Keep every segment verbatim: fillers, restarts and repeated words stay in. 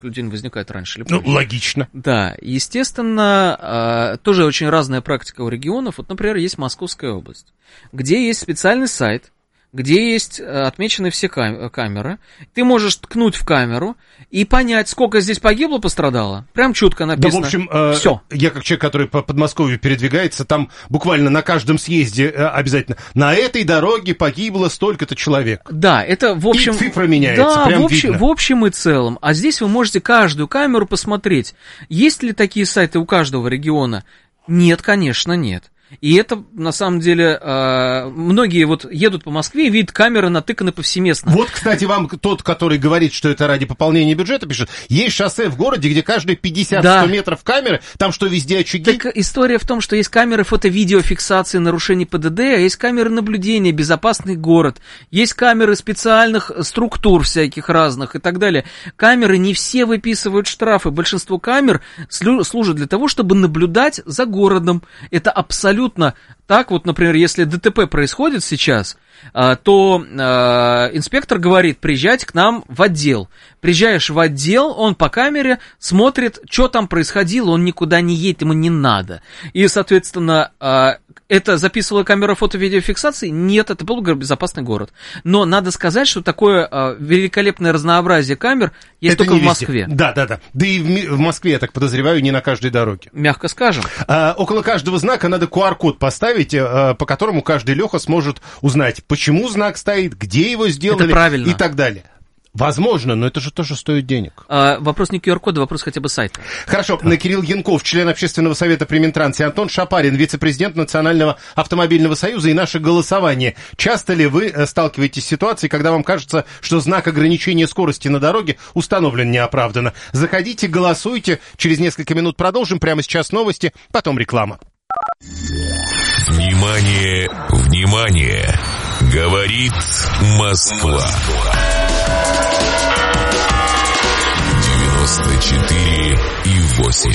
людей возникает раньше или позже. Ну, логично. Да, естественно, тоже очень разная практика у регионов. Вот, например, есть Московская область, где есть специальный сайт, где есть отмечены все кам- камеры. Ты можешь ткнуть в камеру и понять, сколько здесь погибло, пострадало. Прям чутко написано. Да, в общем, э, Всё. Я как человек, который по Подмосковью передвигается, там буквально на каждом съезде э, обязательно на этой дороге погибло столько-то человек. Да, это в общем... И цифра меняется, да, прям в, общем, видно. в общем и целом. А здесь вы можете каждую камеру посмотреть. Есть ли такие сайты у каждого региона? Нет, конечно, нет. И это, на самом деле, э, многие вот едут по Москве и видят камеры натыканы повсеместно. Вот, кстати, вам тот, который говорит, что это ради пополнения бюджета, пишет, есть шоссе в городе, где каждые пятьдесят-сто да. метров камеры, там что, везде очаги? Так история в том, что есть камеры фото-видеофиксации нарушений ПДД, а есть камеры наблюдения, безопасный город, есть камеры специальных структур всяких разных и так далее. Камеры не все выписывают штрафы, большинство камер служат для того, чтобы наблюдать за городом. Это абсолютно так. Вот, например, если ДТП происходит сейчас, то инспектор говорит, приезжайте к нам в отдел. Приезжаешь в отдел, он по камере смотрит, что там происходило, он никуда не едет, ему не надо. И, соответственно, это записывала камера фото-видеофиксации? Нет, это был безопасный город. Но надо сказать, что такое великолепное разнообразие камер есть это только в Москве. Да, да, да. Да и в, в Москве, я так подозреваю, не на каждой дороге. Мягко скажем. А, около каждого знака надо ку ар код поставить, а, по которому каждый Леха сможет узнать, почему знак стоит, где его сделали это правильно. И так далее. Возможно, но это же тоже стоит денег. А, вопрос не ку ар кода, вопрос хотя бы сайта. Хорошо. Да. Кирилл Янков, член общественного совета при Минтрансе, Антон Шапарин, вице-президент Национального автомобильного союза, и наше голосование. Часто ли вы сталкиваетесь с ситуацией, когда вам кажется, что знак ограничения скорости на дороге установлен неоправданно? Заходите, голосуйте. Через несколько минут продолжим. Прямо сейчас новости, потом реклама. Внимание, внимание! Говорит Москва. девяносто четыре и восемь.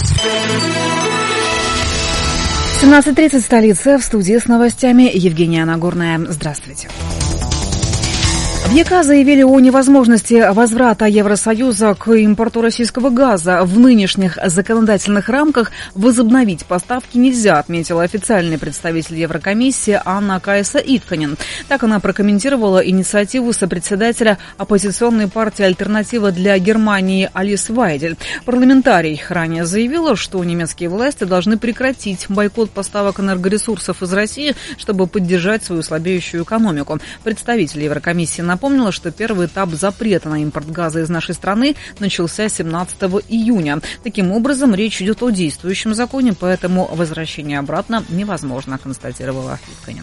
семнадцать тридцать, столица, в студии с новостями Евгения Нагорная. Здравствуйте. В ЕК заявили о невозможности возврата Евросоюза к импорту российского газа. В нынешних законодательных рамках возобновить поставки нельзя, отметила официальный представитель Еврокомиссии Анна Кайса Итканен. Так она прокомментировала инициативу сопредседателя оппозиционной партии «Альтернатива для Германии» Алис Вайдель. Парламентарий ранее заявила, что немецкие власти должны прекратить бойкот поставок энергоресурсов из России, чтобы поддержать свою слабеющую экономику. Представитель Еврокомиссии напомнил, Напомнила, что первый этап запрета на импорт газа из нашей страны начался семнадцатого июня. Таким образом, речь идет о действующем законе, поэтому возвращение обратно невозможно, констатировала Итканен.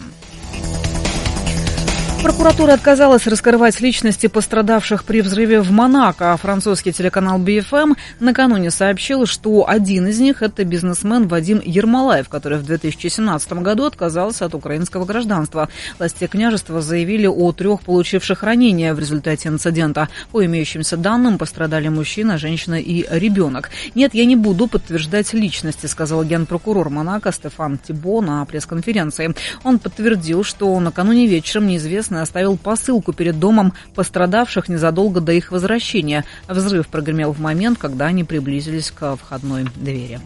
Прокуратура отказалась раскрывать личности пострадавших при взрыве в Монако. Французский телеканал би эф эм накануне сообщил, что один из них – это бизнесмен Вадим Ермолаев, который в две тысячи семнадцатом году отказался от украинского гражданства. Власти княжества заявили о трех получивших ранения в результате инцидента. По имеющимся данным, пострадали мужчина, женщина и ребенок. «Нет, я не буду подтверждать личности», – сказал генпрокурор Монако Стефан Тибо на пресс-конференции. Он подтвердил, что накануне вечером неизвестный оставил посылку перед домом пострадавших незадолго до их возвращения. Взрыв прогремел в момент, когда они приблизились к входной двери.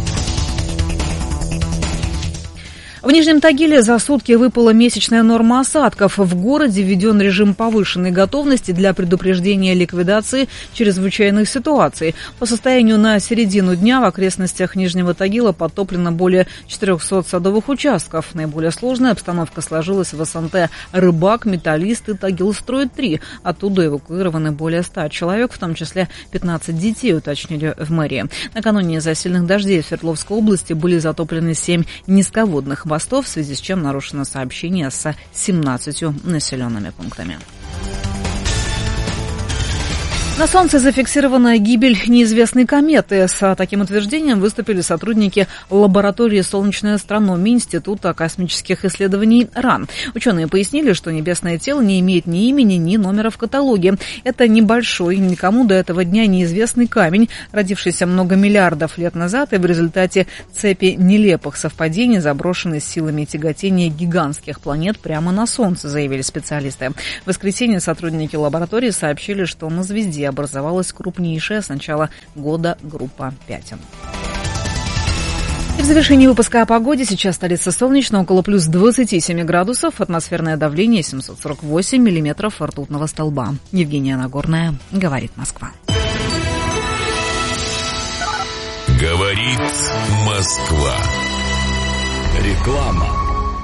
В Нижнем Тагиле за сутки выпала месячная норма осадков. В городе введен режим повышенной готовности для предупреждения ликвидации чрезвычайных ситуаций. По состоянию на середину дня в окрестностях Нижнего Тагила подтоплено более четырехсот садовых участков. Наиболее сложная обстановка сложилась в СНТ «Рыбак», «Металлист» и «Тагилстрой-три». Оттуда эвакуированы более ста человек, в том числе пятнадцать детей, уточнили в мэрии. Накануне из-за сильных дождей в Свердловской области были затоплены семь низководных мостов, в связи с чем нарушено сообщение с семнадцатью населенными пунктами. На Солнце зафиксирована гибель неизвестной кометы. С таким утверждением выступили сотрудники лаборатории солнечной астрономии Института космических исследований РАН. Ученые пояснили, что небесное тело не имеет ни имени, ни номера в каталоге. Это небольшой, никому до этого дня неизвестный камень, родившийся много миллиардов лет назад и в результате цепи нелепых совпадений заброшенный силами тяготения гигантских планет прямо на Солнце, заявили специалисты. В воскресенье сотрудники лаборатории сообщили, что на звезде где образовалась крупнейшая с начала года группа пять. И в завершении выпуска о погоде. Сейчас столица солнечно, около плюс двадцать семь градусов, атмосферное давление семьсот сорок восемь миллиметров ртутного столба. Евгения Нагорная, говорит Москва. Говорит Москва. Реклама.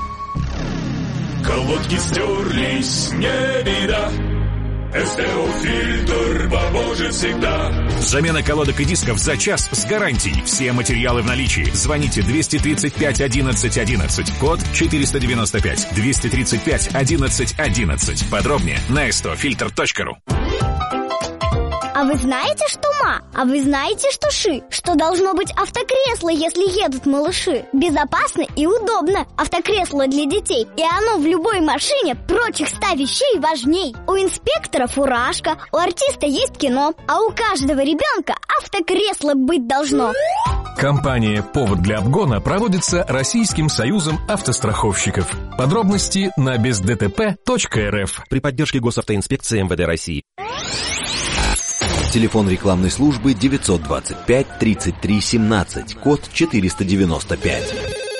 Колодки стерлись, не беда. СТО-фильтр поможет всегда. Замена колодок и дисков за час с гарантией. Все материалы в наличии. Звоните двести тридцать пять одиннадцать одиннадцать. Код четыреста девяносто пять. двести тридцать пять одиннадцать одиннадцать. Подробнее на эс тэ о фильтр точка ру. А вы знаете, что ма? А вы знаете, что ши? Что должно быть автокресло, если едут малыши? Безопасно и удобно. Автокресло для детей. И оно в любой машине прочих ста вещей важней. У инспектора фуражка, у артиста есть кино, а у каждого ребенка автокресло быть должно. Компания «Повод для обгона» проводится Российским союзом автостраховщиков. Подробности на без дэ тэ пэ точка эр эф. При поддержке Госавтоинспекции эм вэ дэ России. Телефон рекламной службы девятьсот двадцать пять тридцать три семнадцать, код четыреста девяносто пять.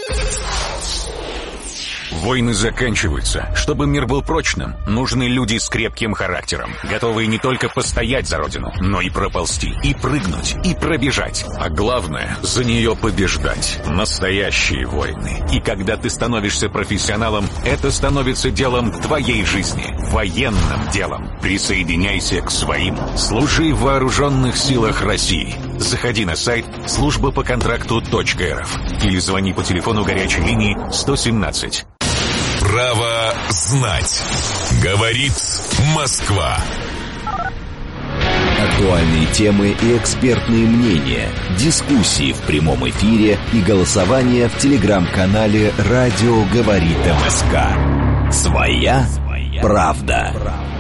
Войны заканчиваются. Чтобы мир был прочным, нужны люди с крепким характером, готовые не только постоять за родину, но и проползти, и прыгнуть, и пробежать. А главное, за нее побеждать. Настоящие войны. И когда ты становишься профессионалом, это становится делом твоей жизни. Военным делом. Присоединяйся к своим. Служи в вооруженных силах России. Заходи на сайт служба по контракту точка эр эф или звони по телефону горячей линии сто семнадцать. Право знать. Говорит Москва. Актуальные темы и экспертные мнения, дискуссии в прямом эфире и голосование в телеграм-канале «Радио говорит МСК». Своя правда.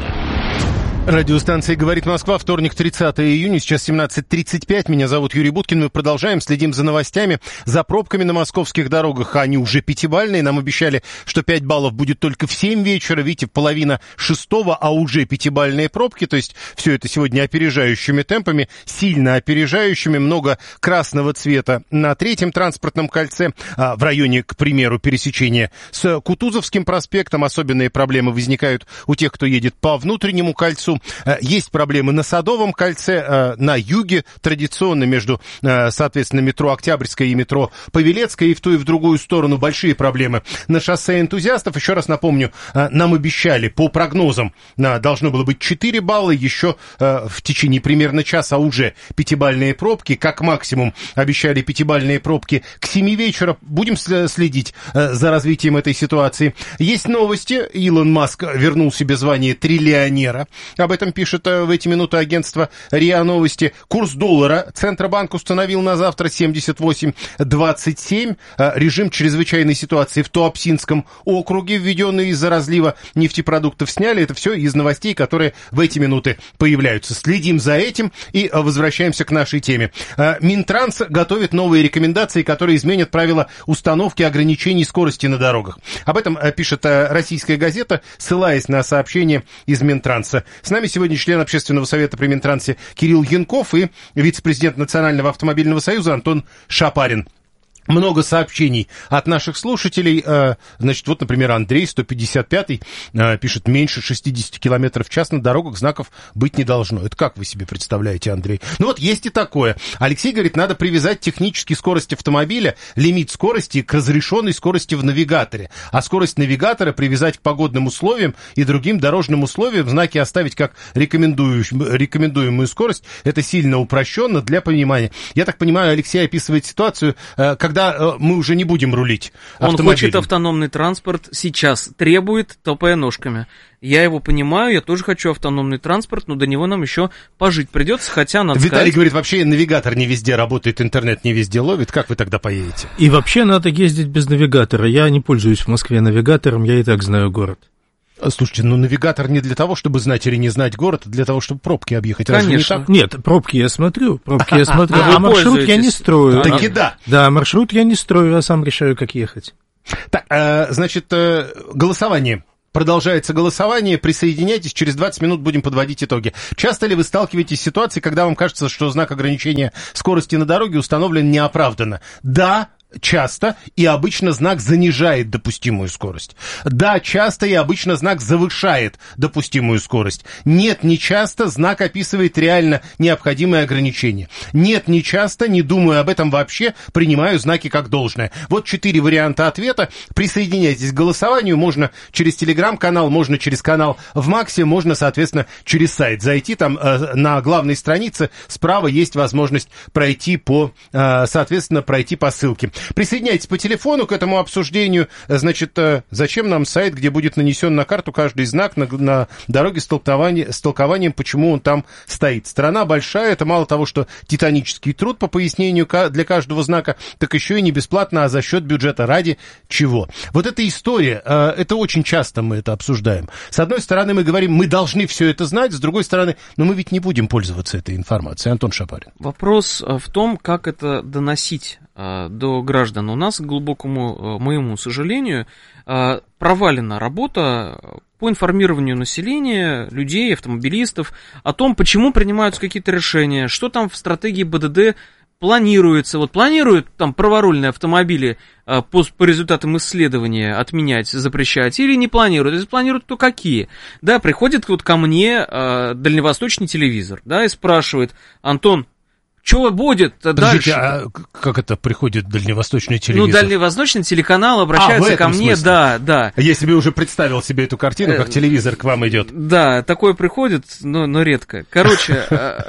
Радиостанция «Говорит Москва», вторник, тридцатое июня, сейчас семнадцать тридцать пять. Меня зовут Юрий Буткин. Мы продолжаем, следим за новостями, за пробками на московских дорогах. Они уже пятибалльные. Нам обещали, что пять баллов будет только в семь вечера. Видите, половина шестого, а уже пятибалльные пробки. То есть все это сегодня опережающими темпами, сильно опережающими. Много красного цвета на третьем транспортном кольце. А в районе, к примеру, пересечения с Кутузовским проспектом. Особенные проблемы возникают у тех, кто едет по внутреннему кольцу. Есть проблемы на Садовом кольце, на юге, традиционно между, соответственно, метро Октябрьское и метро Павелецкое, и в ту, и в другую сторону большие проблемы на шоссе Энтузиастов. Еще раз напомню, нам обещали, по прогнозам, должно было быть четыре балла, еще в течение примерно часа уже пятибалльные пробки, как максимум обещали пятибалльные пробки к семи вечера. Будем следить за развитием этой ситуации. Есть новости. Илон Маск вернул себе звание триллионера. Об этом пишет в эти минуты агентство РИА Новости. Курс доллара Центробанк установил на завтра семьдесят восемь двадцать семь. Режим чрезвычайной ситуации в Туапсинском округе, введенный из-за разлива нефтепродуктов, сняли. Это все из новостей, которые в эти минуты появляются. Следим за этим и возвращаемся к нашей теме. Минтранс готовит новые рекомендации, которые изменят правила установки ограничений скорости на дорогах. Об этом пишет российская газета, ссылаясь на сообщение из Минтранса. С нами сегодня член Общественного совета при Минтрансе Кирилл Янков и вице-президент Национального автомобильного союза Антон Шапарин. Много сообщений от наших слушателей. Значит, вот, например, Андрей, сто пятьдесят пятый, пишет: меньше шестьдесят километров в час на дорогах знаков быть не должно. Это как вы себе представляете, Андрей? Ну вот, есть и такое. Алексей говорит, надо привязать технически скорость автомобиля, лимит скорости к разрешенной скорости в навигаторе. А скорость навигатора привязать к погодным условиям и другим дорожным условиям, знаки оставить как рекомендуемую скорость. Это сильно упрощенно для понимания. Я так понимаю, Алексей описывает ситуацию, когда мы уже не будем рулить автомобилем. Он хочет автономный транспорт сейчас, требует, топая ножками. Я его понимаю, я тоже хочу автономный транспорт, но до него нам еще пожить придется, хотя надо Виталий сказать... говорит, вообще навигатор не везде работает, интернет не везде ловит. Как вы тогда поедете? И вообще надо ездить без навигатора. Я не пользуюсь в Москве навигатором, я и так знаю город. Слушайте, ну навигатор не для того, чтобы знать или не знать город, а для того, чтобы пробки объехать. Конечно. Разве не так? Нет, пробки я смотрю, пробки я смотрю, а маршрут я не строю. Таки да. Да, маршрут я не строю, я сам решаю, как ехать. Так, значит, голосование. Продолжается голосование, присоединяйтесь, через двадцать минут будем подводить итоги. Часто ли вы сталкиваетесь с ситуацией, когда вам кажется, что знак ограничения скорости на дороге установлен неоправданно? Да, часто, и обычно знак занижает допустимую скорость. Да, часто и обычно знак завышает допустимую скорость. Нет, не часто, знак описывает реально необходимые ограничения. Нет, не часто, не думаю об этом вообще, принимаю знаки как должное. Вот четыре варианта ответа. Присоединяйтесь к голосованию, можно через телеграм-канал, можно через канал в Максе, можно, соответственно, через сайт зайти. Там э, на главной странице справа есть возможность пройти по, э, соответственно, пройти по ссылке. Присоединяйтесь по телефону к этому обсуждению. Значит, зачем нам сайт, где будет нанесен на карту каждый знак на, на дороге с толкованием, с толкованием, почему он там стоит? Страна большая, это мало того, что титанический труд по пояснению для каждого знака, так еще и не бесплатно, а за счет бюджета. Ради чего? Вот эта история, это очень часто мы это обсуждаем. С одной стороны, мы говорим, мы должны все это знать, с другой стороны, но мы ведь не будем пользоваться этой информацией. Антон Шапарин. Вопрос в том, как это доносить до граждан. У нас, к глубокому моему сожалению, провалена работа по информированию населения, людей, автомобилистов о том, почему принимаются какие-то решения, что там в стратегии БДД планируется. Вот планируют там праворульные автомобили по, по результатам исследования отменять, запрещать, или не планируют? Если планируют, то какие? Да, приходит вот ко мне дальневосточный телевизор, да, и спрашивает: Антон, что будет дальше? А как это приходит дальневосточный телевизор? Ну, дальневосточный телеканал обращается а, ко мне, смысле? да, да. Я себе уже представил себе эту картину, как телевизор к вам идет. Да, такое приходит, но, но редко. Короче,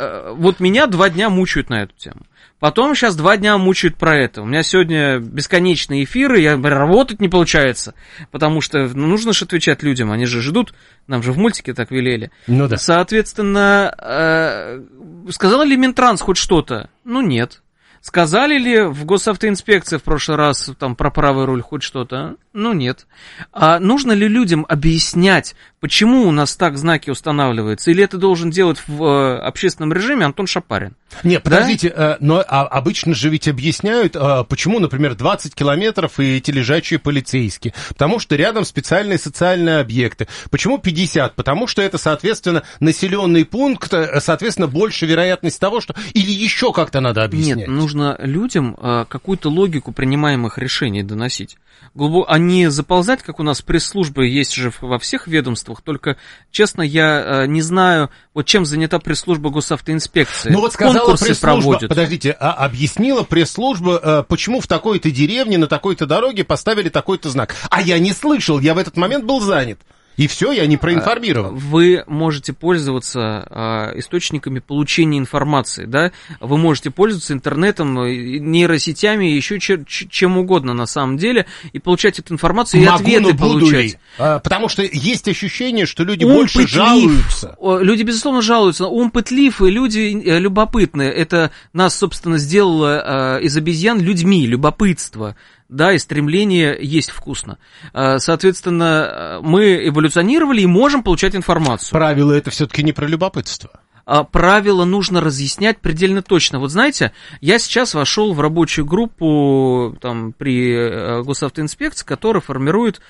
вот меня два дня мучают на эту тему. Потом сейчас два дня мучают про это. У меня сегодня бесконечные эфиры, я работать не получается, потому что ну, нужно же отвечать людям, они же ждут, нам же в мультике так велели. Ну да. Соответственно, э, сказал ли Минтранс хоть что-то? Ну нет. Сказали ли в госавтоинспекции в прошлый раз там про правый руль хоть что-то? Ну нет. А нужно ли людям объяснять, почему у нас так знаки устанавливаются? Или это должен делать в э, общественном режиме Антон Шапарин? Нет, подождите, да? э, но а, обычно же ведь объясняют, э, почему, например, двадцать километров и эти лежачие полицейские. Потому что рядом специальные социальные объекты. Почему пятьдесят? Потому что это, соответственно, населенный пункт, соответственно, больше вероятность того, что... Или еще как-то надо объяснять? Нет, нужно людям э, какую-то логику принимаемых решений доносить. Глубоко, а не заползать, как у нас пресс-служба есть же во всех ведомствах, только, честно, я э, не знаю, вот чем занята пресс-служба госавтоинспекции. Ну вот сказала пресс-служба, подождите, а объяснила пресс-служба, э, почему в такой-то деревне, на такой-то дороге поставили такой-то знак. А я не слышал, я в этот момент был занят. И все, я не проинформирован. Вы можете пользоваться а, источниками получения информации, да? Вы можете пользоваться интернетом, нейросетями, еще чем, чем угодно на самом деле, и получать эту информацию, Могу, и ответы получать. А, потому что есть ощущение, что люди ум больше пытлив. жалуются. Люди, безусловно, жалуются. Ум пытлив, и люди любопытные. Это нас, собственно, сделало а, из обезьян людьми, любопытство. Да, и стремление есть вкусно. Соответственно, мы эволюционировали и можем получать информацию. Правило это все-таки не про любопытство. Правила нужно разъяснять предельно точно. Вот знаете, я сейчас вошел в рабочую группу там, при госавтоинспекции, которая формирует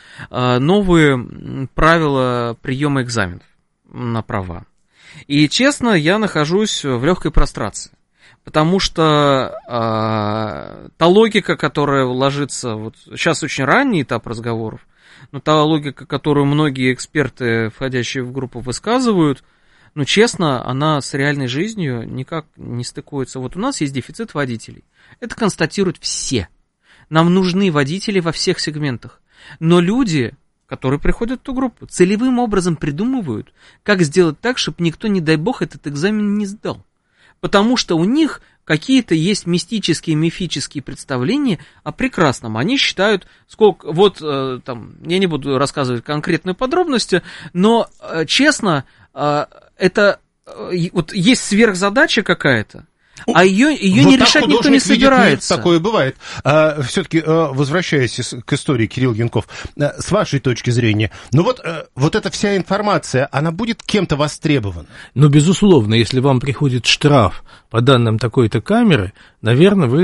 новые правила приема экзаменов на права. И, честно, я нахожусь в легкой прострации. Потому что э, та логика, которая ложится, вот сейчас очень ранний этап разговоров, но та логика, которую многие эксперты, входящие в группу, высказывают, ну, честно, она с реальной жизнью никак не стыкуется. Вот у нас есть дефицит водителей. Это констатируют все. Нам нужны водители во всех сегментах. Но люди, которые приходят в ту группу, целевым образом придумывают, как сделать так, чтобы никто, не дай бог, этот экзамен не сдал. Потому что у них какие-то есть мистические, мифические представления о прекрасном. Они считают, сколько, вот, э, там, я не буду рассказывать конкретные подробности, но, э, честно, э, это, э, вот есть сверхзадача какая-то, а ее, ее вот не решать никто не собирается. Такое бывает. А, все-таки, возвращаясь к истории, Кирилл Янков, с вашей точки зрения, ну вот, вот эта вся информация, она будет кем-то востребована? Ну, безусловно, если вам приходит штраф по данным такой-то камеры, наверное, вы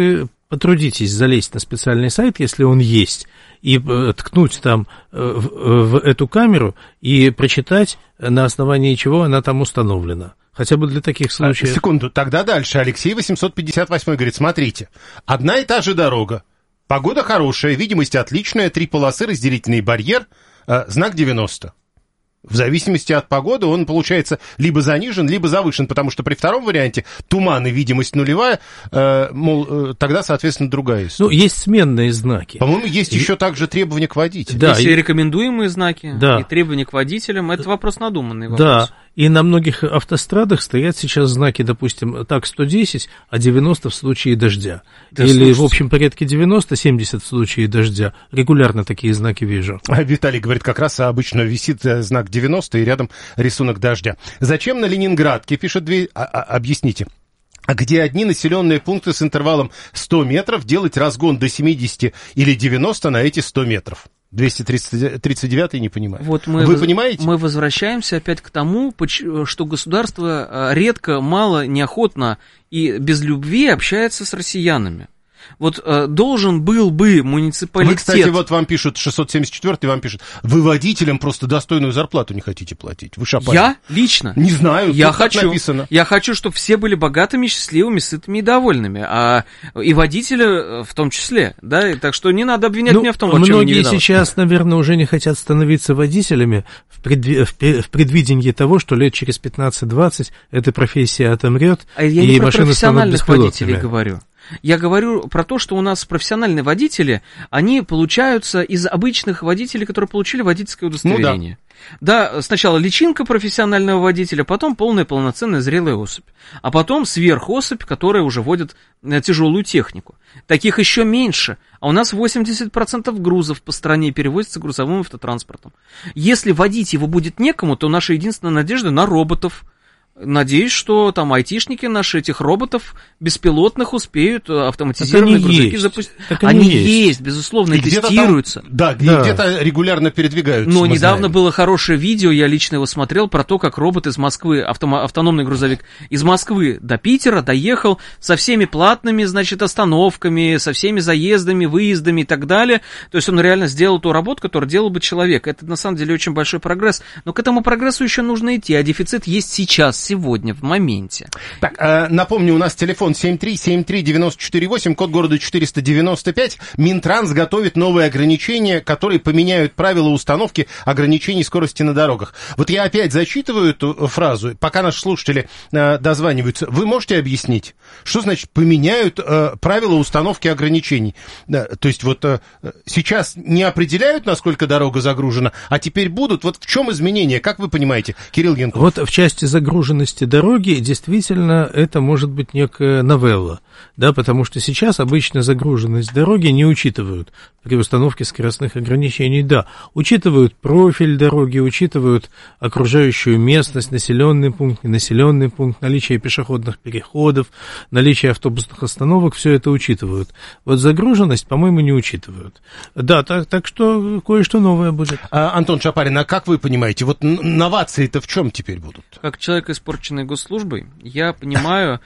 потрудитесь залезть на специальный сайт, если он есть, и э, ткнуть там э, в, в эту камеру и прочитать, на основании чего она там установлена. Хотя бы для таких случаев. А, секунду, тогда дальше. Алексей восемьсот пятьдесят восемь говорит, смотрите, одна и та же дорога, погода хорошая, видимость отличная, три полосы, разделительный барьер, э, знак девяносто. В зависимости от погоды он, получается, либо занижен, либо завышен, потому что при втором варианте туман и видимость нулевая, э, мол, э, тогда, соответственно, другая история. Ну, есть сменные знаки. По-моему, есть и... еще также требования к водителю. Да, есть и... рекомендуемые знаки, да. и требования к водителям. Это вопрос надуманный вопрос. Да, и на многих автострадах стоят сейчас знаки, допустим, так сто десять, а девяносто в случае дождя. Да, или слушайте. В общем порядке девяносто, семьдесят в случае дождя. Регулярно такие знаки вижу. А Виталий говорит, как раз обычно висит знак девяносто и рядом рисунок дождя. Зачем на Ленинградке, пишет две... А, а, объясните. А где одни населенные пункты с интервалом сто метров делать разгон до семьдесят или девяносто на эти сто метров? двести тридцать девятый не понимаю. Вот мы Вы воз... понимаете? Мы возвращаемся опять к тому, что государство редко, мало, неохотно и без любви общается с россиянами. Вот э, должен был бы муниципалитет... Вы, кстати, вот вам пишут, шестьсот семьдесят четвёртый вам пишет, вы водителям просто достойную зарплату не хотите платить. Вы Шапарин. Я лично? Не знаю, я тут хочу, написано. Я хочу, чтобы все были богатыми, счастливыми, сытыми и довольными. А и водители в том числе. Да? Так что не надо обвинять ну, меня в том, о чем я не многие виноват. сейчас, наверное, уже не хотят становиться водителями в, предви... в предвидении того, что лет через пятнадцать-двадцать эта профессия отомрет, а я и не про машины станут беспилотными. профессиональных водителей говорю. Я говорю про то, что у нас профессиональные водители, они получаются из обычных водителей, которые получили водительское удостоверение. Ну, да. да, сначала личинка профессионального водителя, потом полная полноценная зрелая особь. А потом сверхособь, которая уже водит тяжелую технику. Таких еще меньше. А у нас восемьдесят процентов грузов по стране перевозится грузовым автотранспортом. Если водить его будет некому, то наша единственная надежда на роботов. Надеюсь, что там айтишники наши этих роботов беспилотных успеют автоматизированные грузовики запустить. Они, они есть. есть, безусловно, и тестируются. Там, да, да, где-то регулярно передвигаются. Но недавно знаем. было хорошее видео, я лично его смотрел, про то, как робот из Москвы, автом, автономный грузовик из Москвы до Питера доехал со всеми платными, значит, остановками, со всеми заездами, выездами и так далее. То есть он реально сделал ту работу, которую делал бы человек. Это, на самом деле, очень большой прогресс. Но к этому прогрессу еще нужно идти, а дефицит есть сейчас, сегодня, в моменте. Так, э, напомню, у нас телефон семь три семь три девять четыре восемь, код города четыреста девяносто пять. Минтранс готовит новые ограничения, которые поменяют правила установки ограничений скорости на дорогах. Вот я опять зачитываю эту фразу, пока наши слушатели э, дозваниваются. Вы можете объяснить, что значит поменяют э, правила установки ограничений? Да, то есть вот э, сейчас не определяют, насколько дорога загружена, а теперь будут. Вот в чем изменения, как вы понимаете, Кирилл Янков? Вот в части загруженности дороги действительно это может быть некая новелла, да, потому что сейчас обычно загруженность дороги не учитывают при установке скоростных ограничений, да, учитывают профиль дороги, учитывают окружающую местность, населенный пункт, ненаселенный пункт, наличие пешеходных переходов, наличие автобусных остановок, все это учитывают. Вот загруженность, по-моему, не учитывают. Да, так, так что кое-что новое будет. А, Антон Шапарин, а как вы понимаете, вот новации-то в чем теперь будут? Как человек, испорченный госслужбой, я понимаю,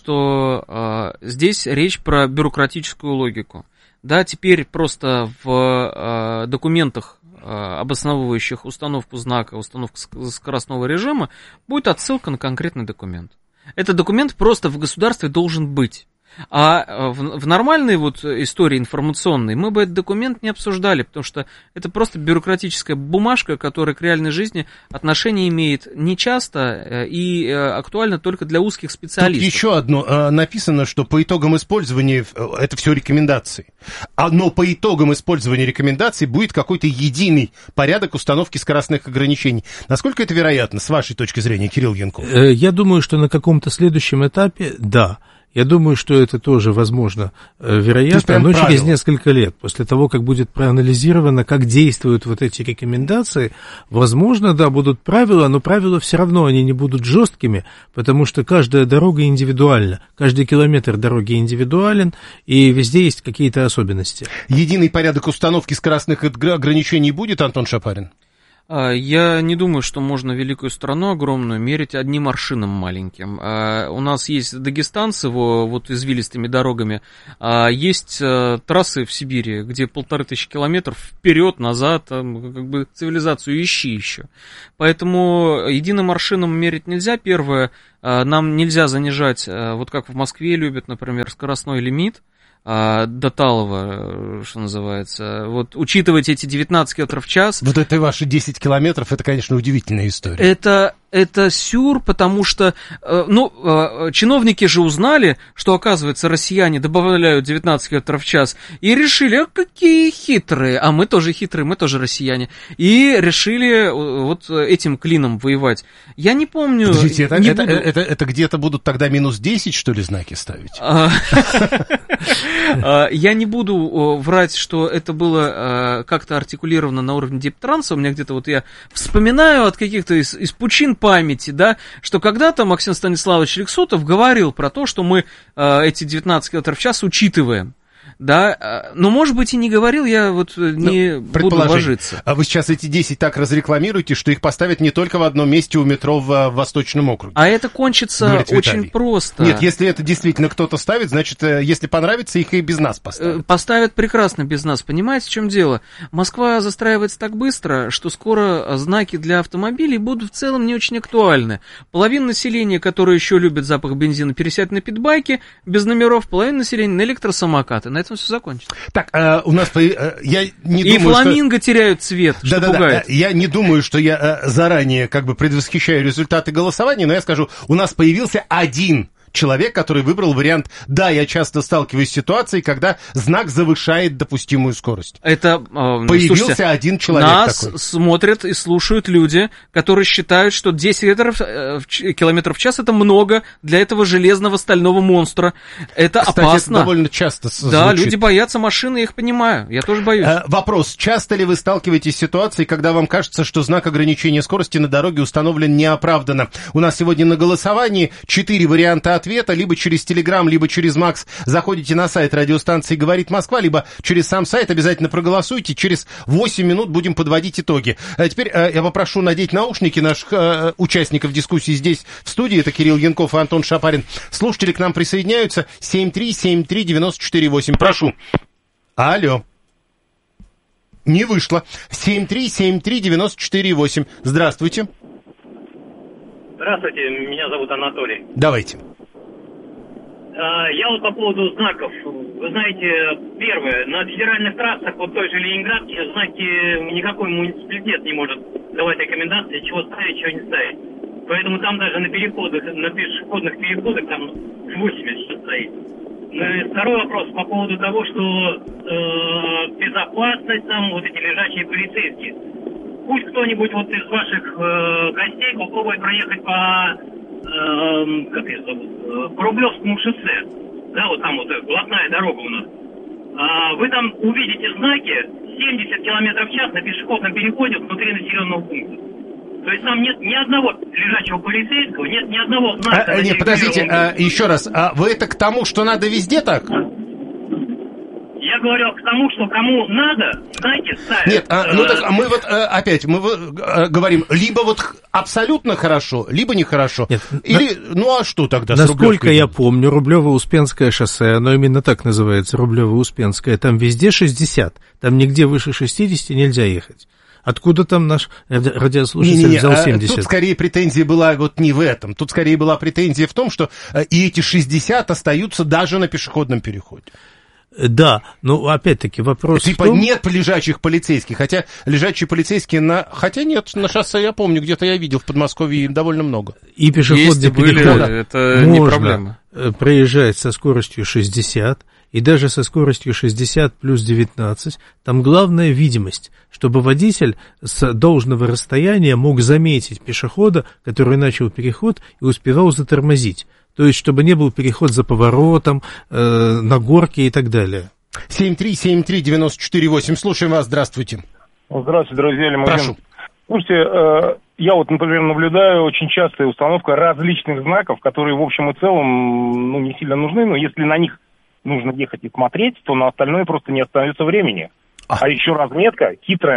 что э, здесь речь про бюрократическую логику. Да, теперь просто в э, документах, э, обосновывающих установку знака, установку скоростного режима, будет отсылка на конкретный документ. Этот документ просто в государстве должен быть. А в, в нормальной вот истории информационной мы бы этот документ не обсуждали, потому что это просто бюрократическая бумажка, которая к реальной жизни отношение имеет нечасто и актуально только для узких специалистов. Тут еще одно. Написано, что по итогам использования, это все рекомендации, но по итогам использования рекомендаций будет какой-то единый порядок установки скоростных ограничений. Насколько это вероятно, с вашей точки зрения, Кирилл Янков? Я думаю, что на каком-то следующем этапе, да. Я думаю, что это тоже возможно, вероятно, но правило. Через несколько лет, после того, как будет проанализировано, как действуют вот эти рекомендации, возможно, да, будут правила, но правила все равно, они не будут жесткими, потому что каждая дорога индивидуальна, каждый километр дороги индивидуален, и везде есть какие-то особенности. Единый порядок установки скоростных ограничений будет, Антон Шапарин? Я не думаю, что можно великую страну огромную мерить одним аршином маленьким. У нас есть Дагестан с его вот извилистыми дорогами, а есть трассы в Сибири, где полторы тысячи километров вперед, назад, как бы цивилизацию ищи еще. Поэтому единым аршином мерить нельзя. Первое, нам нельзя занижать, вот как в Москве любят, например, скоростной лимит до Талова, что называется. Вот учитывать эти девятнадцать километров в час. Вот это ваши десять километров, это, конечно, удивительная история. Это, это сюр, потому что, ну, чиновники же узнали, что, оказывается, россияне добавляют девятнадцать километров в час, и решили, а какие хитрые, а мы тоже хитрые, мы тоже россияне, и решили вот этим клином воевать. Я не помню... Подождите, это, не это, буду... это, это, это где-то будут тогда минус десять, что ли, знаки ставить? Я не буду врать, что это было как-то артикулировано на уровне диптранса. У меня где-то вот я вспоминаю от каких-то из, из пучин памяти, да, что когда-то Максим Станиславович Лексутов говорил про то, что мы эти девятнадцать километров в час учитываем. Да, но, может быть, и не говорил, я вот не ну, буду ложиться. А вы сейчас эти десять так разрекламируете, что их поставят не только в одном месте у метро в, в Восточном округе. А это кончится очень просто. Нет, если это действительно кто-то ставит, значит, если понравится, их и без нас поставят. Поставят прекрасно без нас, понимаете, в чем дело? Москва застраивается так быстро, что скоро знаки для автомобилей будут в целом не очень актуальны. Половина населения, которое еще любит запах бензина, пересядет на питбайки без номеров, половина населения на электросамокаты. На этом все закончится. Так, а, у нас, по, я не и думаю, фламинго что... теряют цвет, да, что да, пугает. Да, я не думаю, что я заранее как бы предвосхищаю результаты голосования, но я скажу, у нас появился один человек, который выбрал вариант «да, я часто сталкиваюсь с ситуацией, когда знак завышает допустимую скорость». Это, э, появился слушайте, один человек нас такой. Смотрят и слушают люди, которые считают, что десять километров, э, километров в час это много для этого железного стального монстра. Это Кстати, опасно. это довольно часто звучит. Да, люди боятся машины, я их понимаю. Я тоже боюсь. Э, вопрос. Часто ли вы сталкиваетесь с ситуацией, когда вам кажется, что знак ограничения скорости на дороге установлен неоправданно? У нас сегодня на голосовании четыре варианта ответа. Либо через Телеграм, либо через Макс заходите на сайт радиостанции «Говорит Москва», либо через сам сайт. Обязательно проголосуйте. Через восемь минут будем подводить итоги. А теперь э, я попрошу надеть наушники наших э, участников дискуссии здесь в студии. Это Кирилл Янков и Антон Шапарин. Слушатели к нам присоединяются. семь три семь три девять четыре восемь. Прошу. Алло. Не вышло. семь три семь три девять четыре восемь. Здравствуйте. Здравствуйте, меня зовут Анатолий. Давайте. Я вот по поводу знаков. Вы знаете, первое, на федеральных трассах, вот той же Ленинградке, знаки никакой муниципалитет не может давать рекомендации, чего ставить, чего не ставить. Поэтому там даже на переходах, на пешеходных переходах там восемьдесят стоит. Ну и второй вопрос по поводу того, что э, безопасность там, вот эти лежачие полицейские. Пусть кто-нибудь вот из ваших э, гостей попробует проехать по как ее зовут, по Рублевскому шоссе, да, вот там вот блатная дорога у нас. А, вы там увидите знаки семьдесят километров в час на пешеходном переходе внутри населенного пункта. То есть там нет ни одного лежачего полицейского, нет ни одного знака. А, нет, подождите, а, еще раз, а вы это к тому, что надо везде так? Я говорил к тому, что кому надо, знаки ставят. Нет, а, ну так мы вот опять, мы говорим, либо вот абсолютно хорошо, либо нехорошо. Нет, Или, на... ну а что тогда? Насколько я помню, Рублево-Успенское шоссе, оно именно так называется, Рублево-Успенское, там везде шестьдесят, там нигде выше шестидесяти нельзя ехать. Откуда там наш радиослушатель не, не, не, взял семьдесят? Тут скорее претензия была вот не в этом. Тут скорее была претензия в том, что и эти шестьдесят остаются даже на пешеходном переходе. Да, но опять-таки вопрос типа в том... нет лежачих полицейских, хотя лежачие полицейские на... Хотя нет, на шоссе я помню, где-то я видел в Подмосковье довольно много. И пешеходные переходы это не проблема. Проезжать со скоростью шестьдесят, и даже со скоростью шестьдесят плюс девятнадцать, там главная видимость, чтобы водитель с должного расстояния мог заметить пешехода, который начал переход, и успевал затормозить. То есть, чтобы не был переход за поворотом, э, на горке и так далее. семь три семь три девять четыре восемь. Слушаем вас, здравствуйте. Здравствуйте, друзья. Лимузин. Прошу. Слушайте, э, я вот, например, наблюдаю очень частая установка различных знаков, которые, в общем и целом, ну, не сильно нужны, но если на них нужно ехать и смотреть, то на остальное просто не остается времени. А, а еще разметка хитрая.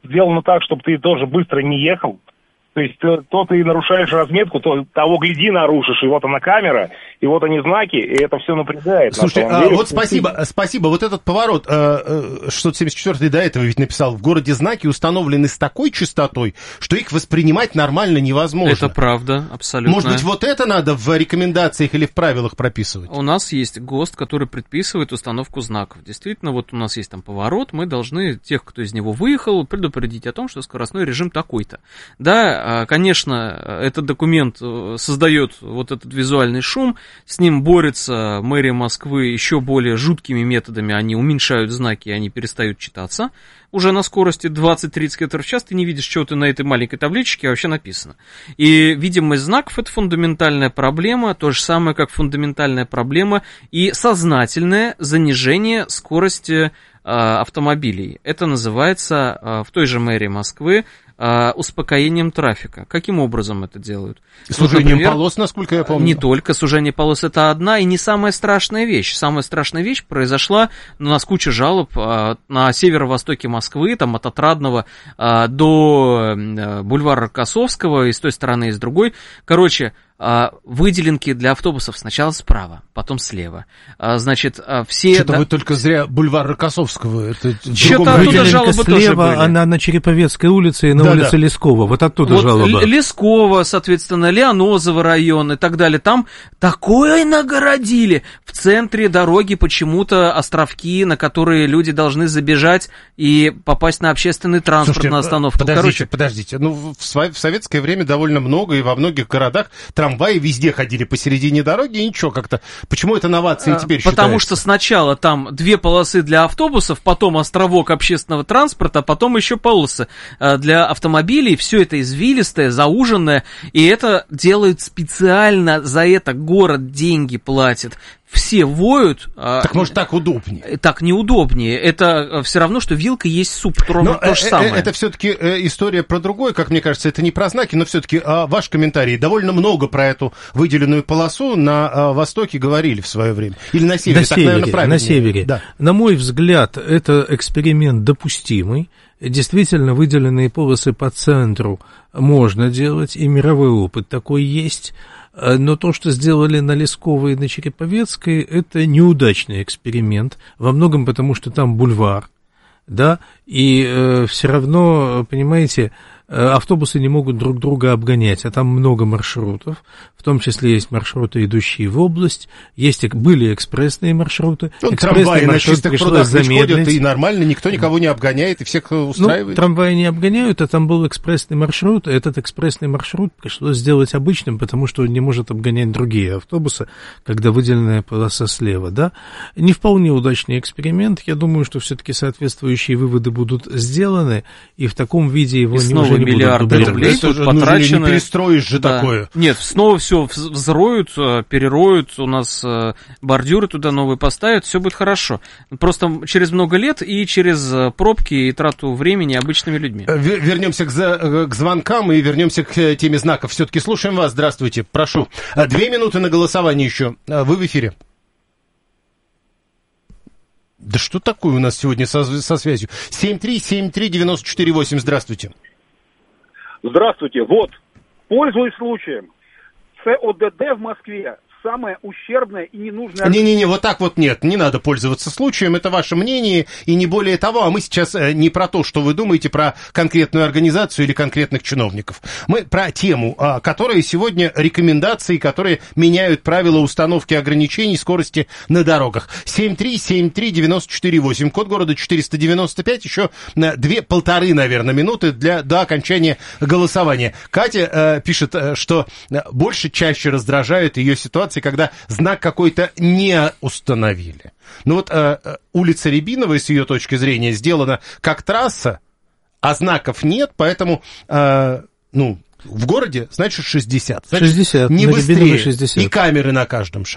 сделано так, чтобы ты тоже быстро не ехал. То есть то, то ты нарушаешь разметку, то того гляди нарушишь, и вот она камера, и вот они знаки, и это все напрягает. Слушайте, а, деле, вот спасибо, ты... спасибо. Вот этот поворот, шестьсот семьдесят четвёртый до этого ведь написал, в городе знаки установлены с такой частотой, что их воспринимать нормально невозможно. Это правда, абсолютно. Может быть, вот это надо в рекомендациях или в правилах прописывать? У нас есть ГОСТ, который предписывает установку знаков. Действительно, вот у нас есть там поворот, мы должны тех, кто из него выехал, предупредить о том, что скоростной режим такой-то. Да, конечно, этот документ создает вот этот визуальный шум, с ним борется мэрия Москвы еще более жуткими методами, они уменьшают знаки, они перестают читаться. Уже на скорости двадцать-тридцать километров в час ты не видишь, что ты на этой маленькой табличке вообще написано. И видимость знаков – это фундаментальная проблема, то же самое, как фундаментальная проблема и сознательное занижение скорости э, автомобилей. Это называется э, в той же мэрии Москвы успокоением трафика. Каким образом это делают? Сужением ну, полос, насколько я помню. Не только. Сужение полос — это одна и не самая страшная вещь. Самая страшная вещь произошла, ну, у нас куча жалоб а, на северо-востоке Москвы, там от Отрадного а, до а, бульвара Рокоссовского, и с той стороны, и с другой. Короче, а, выделенки для автобусов сначала справа, потом слева. А, значит, а, все... Что-то да... вы только зря бульвар Рокоссовского. Это Что-то оттуда жалобы слева, тоже были. Она на Череповецкой улице и на да, улице да. Лескова. Вот оттуда вот жалоба. Лескова, соответственно, Леонозово район и так далее. Там такое нагородили. В центре дороги почему-то островки, на которые люди должны забежать и попасть на общественный транспорт. Слушайте, на остановку. Подождите, Короче, подождите. Ну, в, в советское время довольно много и во многих городах трамваи везде ходили посередине дороги, и ничего как-то. Почему это новация теперь считается? Потому что сначала там две полосы для автобусов, потом островок общественного транспорта, потом еще полосы для автомобилей. Все это извилистое, зауженное, и это делают специально, за это город деньги платит. Все воют. Так может так удобнее? Так неудобнее. Это все равно, что вилка есть суп. Ровно то же самое. Это все-таки история про другое, как мне кажется. Это не про знаки, но все-таки ваш комментарий. Довольно много про эту выделенную полосу на востоке говорили в свое время. Или на севере, на так, севере, наверное, правильно. На севере. Да. На мой взгляд, это эксперимент допустимый. Действительно, выделенные полосы по центру можно делать, и мировой опыт такой есть. Но то, что сделали на Лесковой и на Череповецкой, это неудачный эксперимент, во многом потому, что там бульвар, да, и э, все равно, понимаете, автобусы не могут друг друга обгонять, а там много маршрутов, в том числе есть маршруты, идущие в область, есть, были экспрессные маршруты. Ну, трамваи на чистых прудах ходят, и нормально, никто никого не обгоняет, и всех устраивает. Ну, трамваи не обгоняют, а там был экспрессный маршрут, и этот экспрессный маршрут пришлось сделать обычным, потому что он не может обгонять другие автобусы, когда выделенная полоса слева, да. Не вполне удачный эксперимент, я думаю, что все-таки соответствующие выводы будут сделаны, и в таком виде его не уже миллиарды рублей тут потрачены. Ну, не перестроишь же да. такое. Нет, снова все взроют, перероют, у нас бордюры туда новые поставят, все будет хорошо. Просто через много лет и через пробки и трату времени обычными людьми. Вернемся к, к звонкам и вернемся к теме знаков. Все-таки слушаем вас, здравствуйте, прошу. Две минуты на голосование еще. Вы в эфире. Да что такое у нас сегодня со, со связью? семь три семь три девяносто четыре восемь, здравствуйте. Здравствуйте. Вот, пользуясь случаем, ЦОДД в Москве самое ущербное и ненужное... Не-не-не, вот так вот нет, не надо пользоваться случаем, это ваше мнение, и не более того, а мы сейчас не про то, что вы думаете про конкретную организацию или конкретных чиновников. Мы про тему, которая сегодня рекомендации, которые меняют правила установки ограничений скорости на дорогах. семь три семь три девяносто четыре восемь, код города четыреста девяносто пять, еще две, полторы, наверное, минуты для, до окончания голосования. Катя э, пишет, что больше, чаще раздражает ее ситуация, когда знак какой-то не установили. Ну вот э, улица Рябиновой, с ее точки зрения, сделана как трасса, а знаков нет, поэтому, э, ну, в городе, значит, шестьдесят. Значит, шестьдесят, не быстрее. шестьдесят. И камеры на каждом шагу.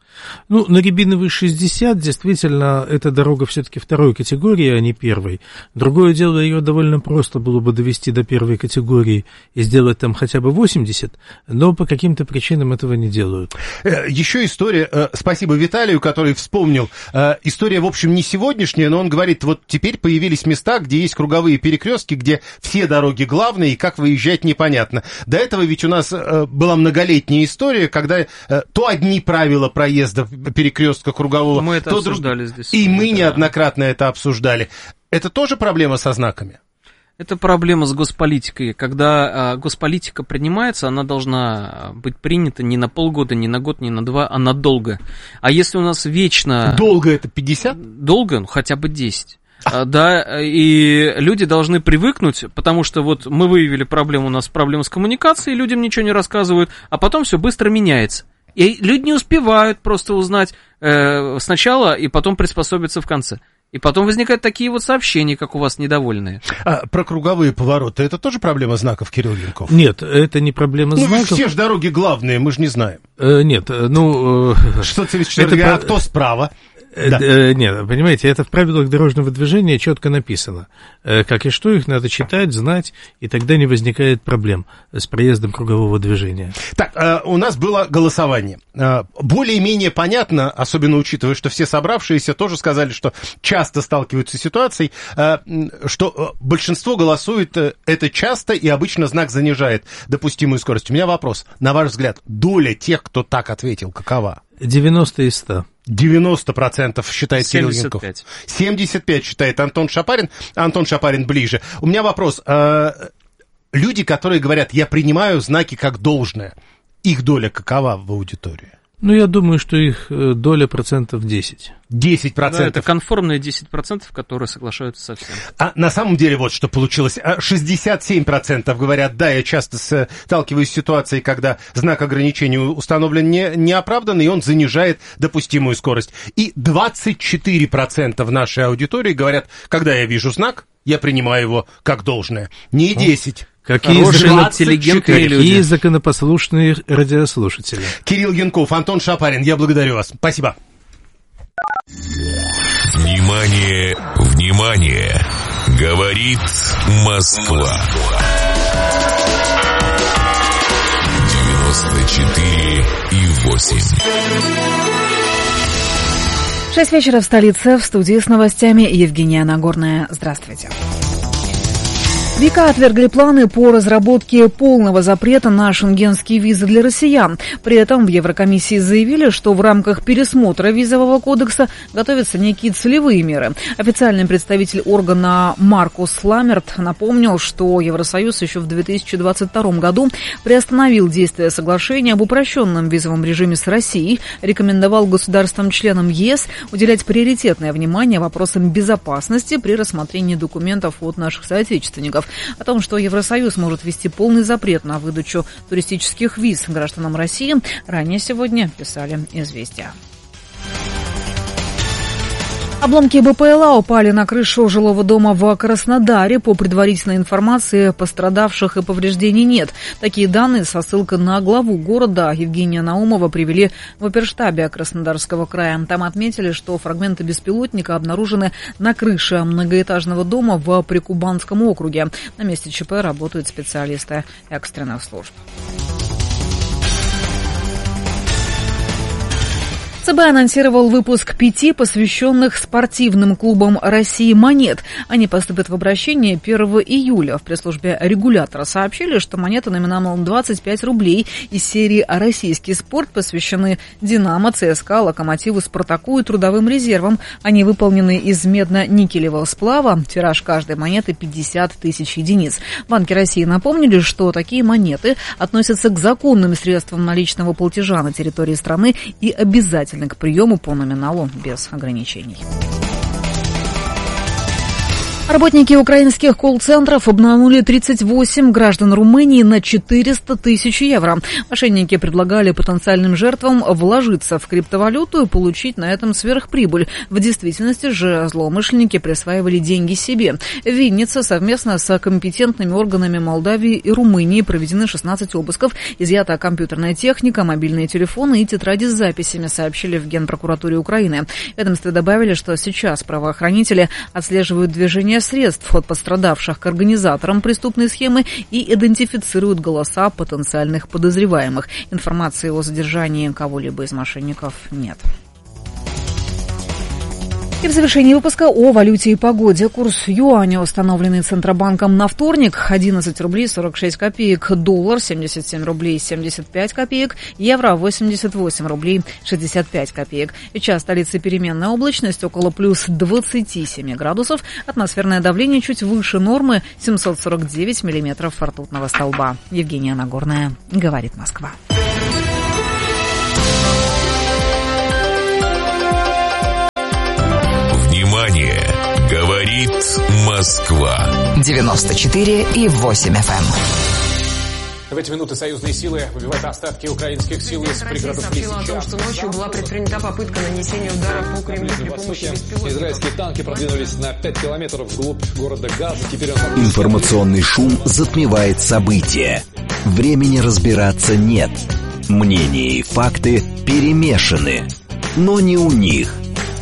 Ну, на Рябиновой шестьдесят действительно эта дорога все-таки второй категории, а не первой. Другое дело, ее довольно просто было бы довести до первой категории и сделать там хотя бы восемьдесят, но по каким-то причинам этого не делают. Еще история, спасибо Виталию, который вспомнил, история, в общем, не сегодняшняя, но он говорит, вот теперь появились места, где есть круговые перекрестки, где все дороги главные, и как выезжать непонятно. До этого ведь у нас была многолетняя история, когда то одни правила проезда перекрестка кругового, мы это то обсуждали друг... здесь. И мы да. неоднократно это обсуждали. Это тоже проблема со знаками? Это проблема с госполитикой. Когда а, госполитика принимается, она должна быть принята не на полгода, не на год, не на два, а надолго. А если у нас вечно... Долго это пятьдесят? Долго, ну, хотя бы десять. А, да, и люди должны привыкнуть, потому что вот мы выявили проблему, у нас проблема с коммуникацией, людям ничего не рассказывают, а потом все быстро меняется. И люди не успевают просто узнать э, сначала и потом приспособиться в конце. И потом возникают такие вот сообщения, как у вас недовольные. А про круговые повороты, это тоже проблема знаков, Кирилл Янков? Нет, это не проблема ну, знаков. Все же дороги главные, мы же не знаем. Э, нет, ну... шестьсот семьдесят четыре, а кто справа? Да. Э, нет, понимаете, это в правилах дорожного движения четко написано. Э, как и что, их надо читать, знать, и тогда не возникает проблем с проездом кругового движения. Так, э, у нас было голосование. Э, более-менее понятно, особенно учитывая, что все собравшиеся тоже сказали, что часто сталкиваются с ситуацией, э, что большинство голосует э, это часто, и обычно знак занижает допустимую скорость. У меня вопрос. На ваш взгляд, доля тех, кто так ответил, какова? девяносто из ста. девяносто процентов считает Кирилл Янков. семьдесят пять. семьдесят пять считает Антон Шапарин. Антон Шапарин ближе. У меня вопрос. Люди, которые говорят, я принимаю знаки как должное, их доля какова в аудитории? Ну, я думаю, что их доля процентов десять. десять процентов. Да, это конформные десять процентов, которые соглашаются со всем. А на самом деле вот что получилось. шестьдесят семь процентов говорят, да, я часто сталкиваюсь с ситуацией, когда знак ограничения установлен не, неоправданно, и он занижает допустимую скорость. И двадцать четыре процента в нашей аудитории говорят, когда я вижу знак, я принимаю его как должное. Не десять. Какие, интеллигентные люди. Какие законопослушные радиослушатели. Кирилл Янков, Антон Шапарин, я благодарю вас. Спасибо. Внимание, внимание! Говорит Москва. девяносто четыре и восемь. Шесть вечера в столице. В студии с новостями Евгения Нагорная. Здравствуйте. ВИКа отвергли планы по разработке полного запрета на шенгенские визы для россиян. При этом в Еврокомиссии заявили, что в рамках пересмотра визового кодекса готовятся некие целевые меры. Официальный представитель органа Маркус Ламерт напомнил, что Евросоюз еще в две тысячи двадцать втором году приостановил действие соглашения об упрощенном визовом режиме с Россией, рекомендовал государствам-членам ЕС уделять приоритетное внимание вопросам безопасности при рассмотрении документов от наших соотечественников. О том, что Евросоюз может ввести полный запрет на выдачу туристических виз гражданам России, ранее сегодня писали «Известия». Обломки БПЛА упали на крышу жилого дома в Краснодаре. По предварительной информации, пострадавших и повреждений нет. Такие данные со ссылкой на главу города Евгения Наумова привели в оперштабе Краснодарского края. Там отметили, что фрагменты беспилотника обнаружены на крыше многоэтажного дома в Прикубанском округе. На месте ЧП работают специалисты экстренных служб. ЦБ анонсировал выпуск пяти посвященных спортивным клубам России монет. Они поступят в обращение первого июля. В пресс-службе регулятора сообщили, что монеты номиналом двадцать пять рублей из серии «Российский спорт» посвящены «Динамо», ЦСКА, «Локомотиву», «Спартаку» и «Трудовым резервам». Они выполнены из медно-никелевого сплава. Тираж каждой монеты пятьдесят тысяч единиц. Банки России напомнили, что такие монеты относятся к законным средствам наличного платежа на территории страны и обязательно к приему по номиналу без ограничений. Работники украинских колл-центров обманули тридцать восемь граждан Румынии на четыреста тысяч евро. Мошенники предлагали потенциальным жертвам вложиться в криптовалюту и получить на этом сверхприбыль. В действительности же злоумышленники присваивали деньги себе. В Виннице совместно с компетентными органами Молдавии и Румынии проведены шестнадцать обысков. Изъята компьютерная техника, мобильные телефоны и тетради с записями, сообщили в Генпрокуратуре Украины. В ведомстве добавили, что сейчас правоохранители отслеживают движение средств от пострадавших к организаторам преступной схемы и идентифицируют голоса потенциальных подозреваемых. Информации о задержании кого-либо из мошенников нет. И в завершении выпуска о валюте и погоде. Курс юаня, установленный Центробанком на вторник, одиннадцать рублей сорок шесть копеек, доллар семьдесят семь рублей семьдесят пять копеек, евро восемьдесят восемь рублей шестьдесят пять копеек. Сейчас столица переменная облачность около плюс двадцати семи градусов, атмосферное давление чуть выше нормы семьсот сорок девять миллиметров ртутного столба. Евгения Нагорная, говорит Москва. Внимание! Говорит Москва. девяносто четыре и восемь эф эм. В эти минуты союзные силы выбивают остатки украинских сил из пригородов Лисичанска. Россия сообщила о том, что ночью была предпринята попытка нанесения удара по Кремлю при помощи беспилотников. Израильские танки продвинулись на пять километров вглубь города Газа. Теперь он... Информационный шум затмевает события. Времени разбираться нет. Мнения и факты перемешаны. Но не у них.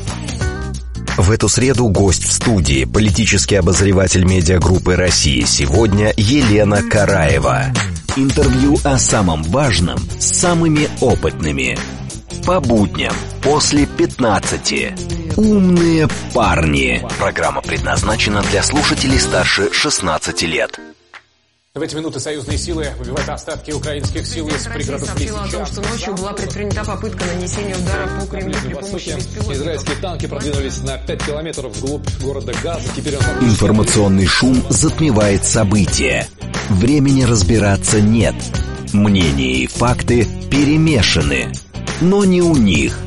В эту среду гость в студии, политический обозреватель медиагруппы «Россия сегодня» Елена Караева. Интервью о самом важном с самыми опытными. По будням после пятнадцати. Умные парни. Программа предназначена для слушателей старше шестнадцати лет. В эти минуты союзные силы выбивают остатки украинских сил из пригородов Лисичанска. Россия сообщила о том, что ночью была предпринята попытка нанесения удара по Кремлю при помощи беспилотников. Израильские танки продвинулись на пять километров вглубь города Газа. Теперь он... Информационный шум затмевает события. Времени разбираться нет. Мнения и факты перемешаны. Но не у них.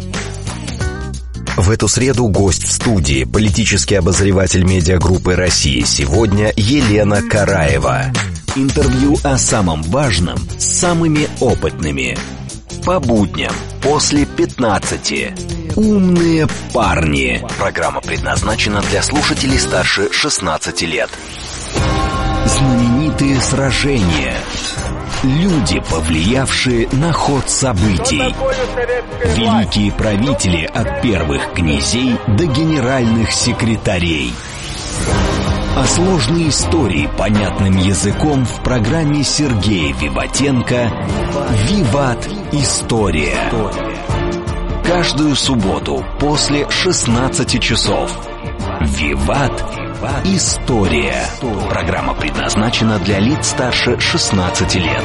В эту среду гость в студии, политический обозреватель медиагруппы «Россия сегодня» Елена Караева. Интервью о самом важном с самыми опытными. По будням после пятнадцати. Умные парни. Программа предназначена для слушателей старше шестнадцати лет. Знаменитые сражения. Люди, повлиявшие на ход событий. Великие правители от первых князей до генеральных секретарей. А сложные истории понятным языком в программе Сергея Виватенко «Виват. История». Каждую субботу после шестнадцати часов. «Виват. История». Программа предназначена для лиц старше шестнадцати лет.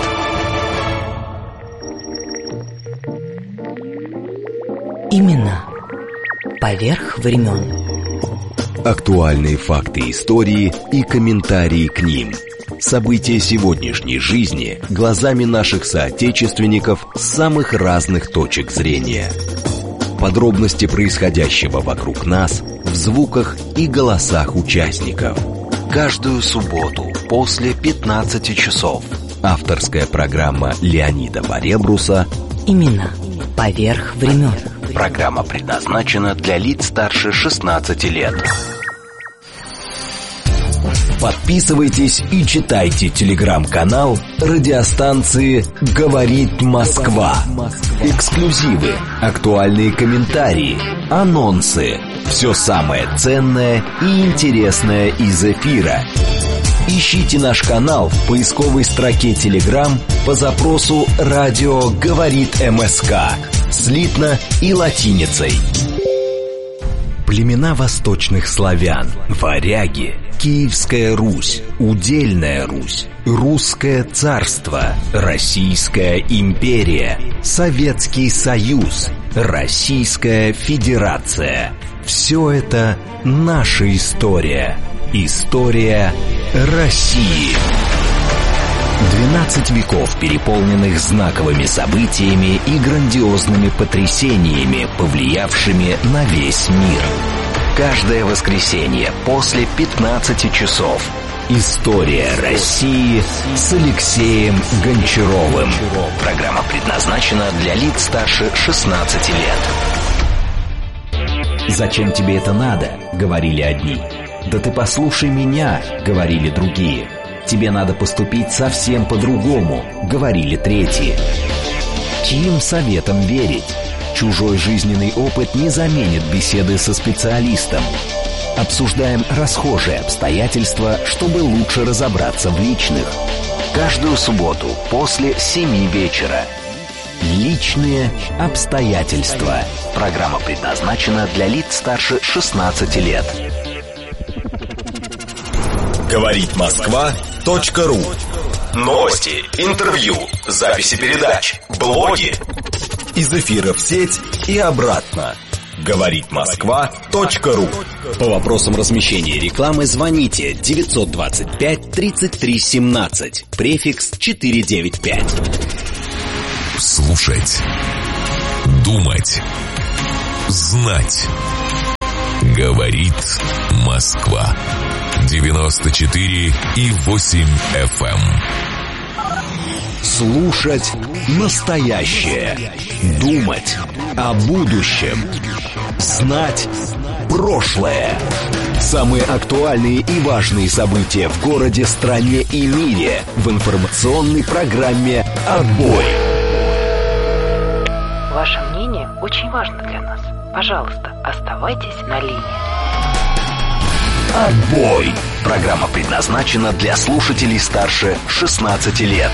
Именно поверх времен. Актуальные факты истории и комментарии к ним. События сегодняшней жизни глазами наших соотечественников с самых разных точек зрения. Подробности происходящего вокруг нас в звуках и голосах участников. Каждую субботу после пятнадцати часов. Авторская программа Леонида Баребруса «Именно поверх времен». Программа предназначена для лиц старше шестнадцати лет. Подписывайтесь и читайте телеграм-канал радиостанции «Говорит Москва». Эксклюзивы, актуальные комментарии, анонсы. Все самое ценное и интересное из эфира. Ищите наш канал в поисковой строке Telegram по запросу «Радио говорит МСК» слитно и латиницей. Племена восточных славян, варяги, Киевская Русь, Удельная Русь, Русское царство, Российская империя, Советский Союз, Российская Федерация. Все это наша история. История России. Двенадцать веков, переполненных знаковыми событиями и грандиозными потрясениями, повлиявшими на весь мир. каждое воскресенье после пятнадцати часов. История России с Алексеем Гончаровым. Программа предназначена для лиц старше шестнадцати лет. «Зачем тебе это надо?» — говорили одни. «Да ты послушай меня», — говорили другие. «Тебе надо поступить совсем по-другому», — говорили третьи. Чьим советам верить? Чужой жизненный опыт не заменит беседы со специалистом. Обсуждаем расхожие обстоятельства, чтобы лучше разобраться в личных. Каждую субботу после семи вечера. Личные обстоятельства. Программа предназначена для лиц старше шестнадцати лет. Говорит Москва точка ру. Новости, интервью, записи передач, блоги. Из эфира в сеть и обратно. Говорит Москва точка ру. По вопросам размещения рекламы звоните девятьсот двадцать пять тридцать три семнадцать, префикс четыреста девяносто пять. Слушать, думать, знать. Говорит Москва. девяносто четыре и восемь эф эм. Слушать настоящее. Думать о будущем. Знать прошлое. Самые актуальные и важные события в городе, стране и мире в информационной программе «Отбой». Ваше мнение очень важно для нас. Пожалуйста, оставайтесь на линии. «Отбой». Программа предназначена для слушателей старше шестнадцати лет.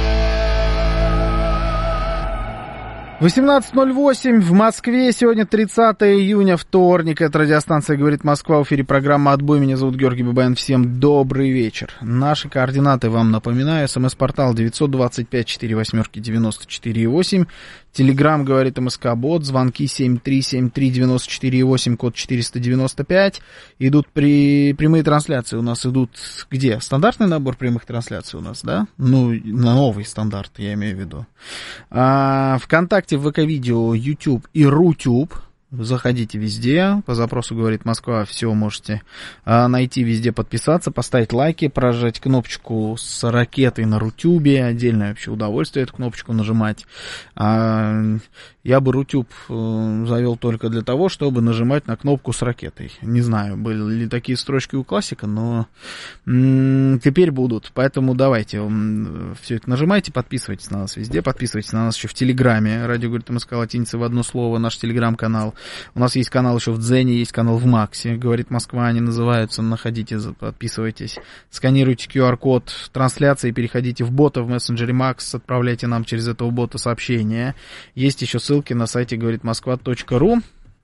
восемнадцать ноль восемь в Москве. Сегодня тридцатое июня, вторник. Это радиостанция «Говорит Москва». В эфире программа «Отбой». Меня зовут Георгий Бабаян. Всем добрый вечер. Наши координаты вам напоминаю. СМС-портал девятьсот двадцать пять сорок восемь девяносто четыре восемь. Телеграм «Говорит МСК Бот». Звонки семь три семь три девяносто четыре восемь, код четыреста девяносто пять. Идут при... прямые трансляции. У нас идут где? Стандартный набор прямых трансляций у нас, да? Ну, новый стандарт, я имею в виду. А, ВКонтакте, в ВК-видео, YouTube и Рутюб. Заходите везде, по запросу «Говорит Москва», все можете а, найти везде, подписаться, поставить лайки, прожать кнопочку с ракетой на Рутюбе, отдельное вообще удовольствие эту кнопочку нажимать. А, я бы Рутюб э, завел только для того, чтобы нажимать на кнопку с ракетой. Не знаю, были ли такие строчки у классика, но м- теперь будут, поэтому давайте м- все это нажимайте, подписывайтесь на нас везде, подписывайтесь на нас еще в Телеграме, радио «Говорит МСК» латиница в одно слово, наш Телеграм-канал. У нас есть канал еще в Дзене, есть канал в Максе, «Говорит Москва», они называются, находите, подписывайтесь, сканируйте ку ар-код трансляции, переходите в бота в мессенджере Макс, отправляйте нам через этого бота сообщения. Есть еще ссылки на сайте говорит москва точка ру.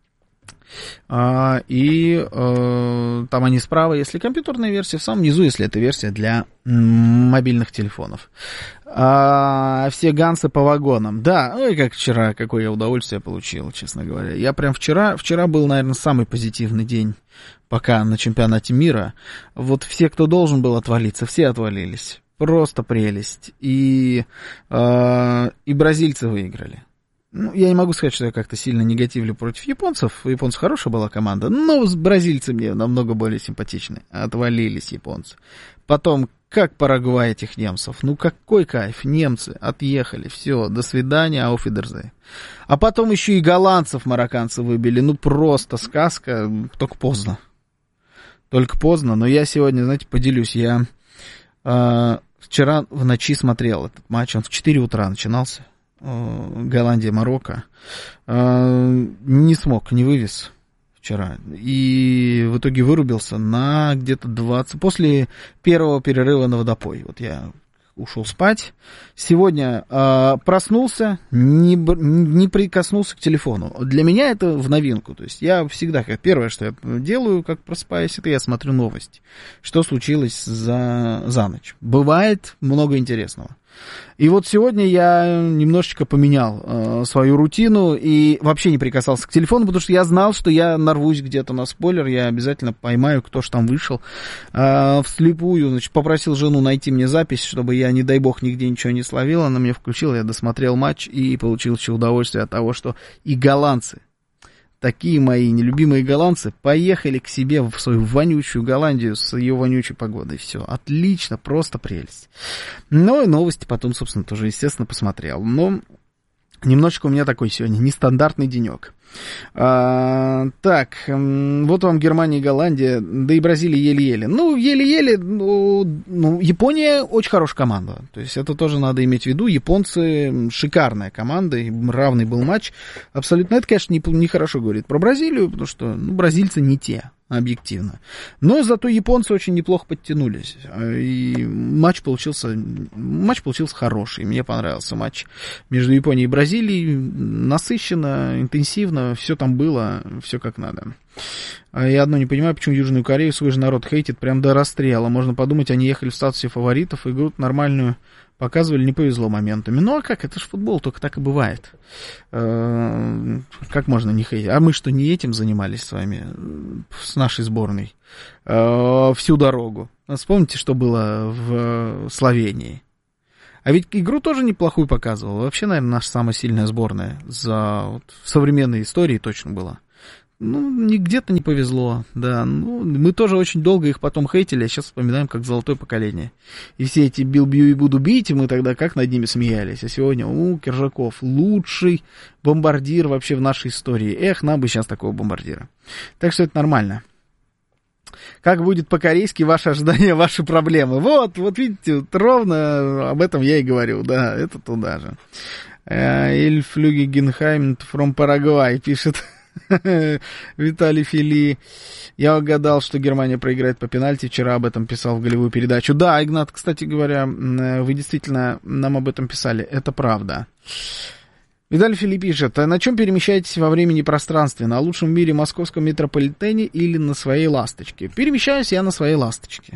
А, и э, там они справа, если компьютерная версия, в самом низу, если это версия для м- мобильных телефонов. А, все гансы по вагонам. Да, ой, как вчера, какое я удовольствие получил, честно говоря. Я прям вчера, вчера был, наверное, самый позитивный день пока на чемпионате мира. Вот все, кто должен был отвалиться, все отвалились. Просто прелесть. И, э, и бразильцы выиграли. Ну, я не могу сказать, что я как-то сильно негативлю против японцев. У японцев хорошая была команда, но бразильцы мне намного более симпатичны. Отвалились японцы. Потом, как Парагвай этих немцев. Ну, какой кайф. Немцы отъехали. Все, до свидания, auf Wiedersehen. А потом еще и голландцев марокканцы выбили. Ну, просто сказка. Только поздно. Только поздно. Но я сегодня, знаете, поделюсь. Я э, вчера в ночи смотрел этот матч. Он в четыре утра начинался. Голландия, Марокко, не смог, не вывез вчера. И в итоге вырубился на где-то двадцать... После первого перерыва на водопой. Вот я ушел спать. Сегодня э, проснулся, не, не прикоснулся к телефону. Для меня это в новинку. То есть я всегда, как первое, что я делаю, как просыпаюсь, это я смотрю новости. Что случилось за, за ночь. Бывает много интересного. И вот сегодня я немножечко поменял э, свою рутину и вообще не прикасался к телефону, потому что я знал, что я нарвусь где-то на спойлер, я обязательно поймаю, кто же там вышел. Э, вслепую, значит, попросил жену найти мне запись, чтобы я, не дай бог, нигде ничего не словил. Она мне включила, я досмотрел матч и получил еще удовольствие от того, что и голландцы такие мои нелюбимые голландцы, поехали к себе в свою вонючую Голландию с ее вонючей погодой. Все, отлично, просто прелесть. Ну и новости потом, собственно, тоже, естественно, посмотрел. Но немножечко у меня такой сегодня нестандартный денек. А, так, вот вам Германия и Голландия, да и Бразилия еле-еле. Ну, еле-еле, ну, ну, Япония очень хорошая команда. То есть это тоже надо иметь в виду. Японцы шикарная команда, равный был матч. Абсолютно, это, конечно, нехорошо не говорит про Бразилию, потому что ну, бразильцы не те, объективно. Но зато японцы очень неплохо подтянулись. И матч получился, матч получился хороший. Мне понравился матч между Японией и Бразилией. Насыщенно, интенсивно. Все там было, все как надо. Я одно не понимаю, почему Южную Корею свой же народ хейтит прям до расстрела. Можно подумать, они ехали в статусе фаворитов, игру нормальную показывали, не повезло моментами. Ну а как, это же футбол, только так и бывает. Как можно не хейтить? А мы что, не этим занимались с вами, с нашей сборной, всю дорогу? Вспомните, что было в Словении. А ведь игру тоже неплохую показывала. Вообще, наверное, наша самая сильная сборная за вот, в современной истории точно была. Ну, где-то не повезло, да. Ну, мы тоже очень долго их потом хейтили, а сейчас вспоминаем как золотое поколение. И все эти бил, бью и буду бить, и мы тогда как над ними смеялись. А сегодня, у, Киржаков, лучший бомбардир вообще в нашей истории. Эх, нам бы сейчас такого бомбардира. Так что это нормально. Как будет по-корейски ваше ожидание, ваши проблемы? Вот, вот видите, вот ровно об этом я и говорю, да, это туда же. Иль флюги Генхайм from Paraguay пишет Виталий Фили. Я угадал, что Германия проиграет по пенальти. Вчера об этом писал в голевую передачу. Да, Игнат, кстати говоря, вы действительно нам об этом писали. Это правда. Виталий Филипп пишет, а на чем перемещаетесь во времени и пространстве? На лучшем в мире московском метрополитене или на своей ласточке? Перемещаюсь я на своей ласточке.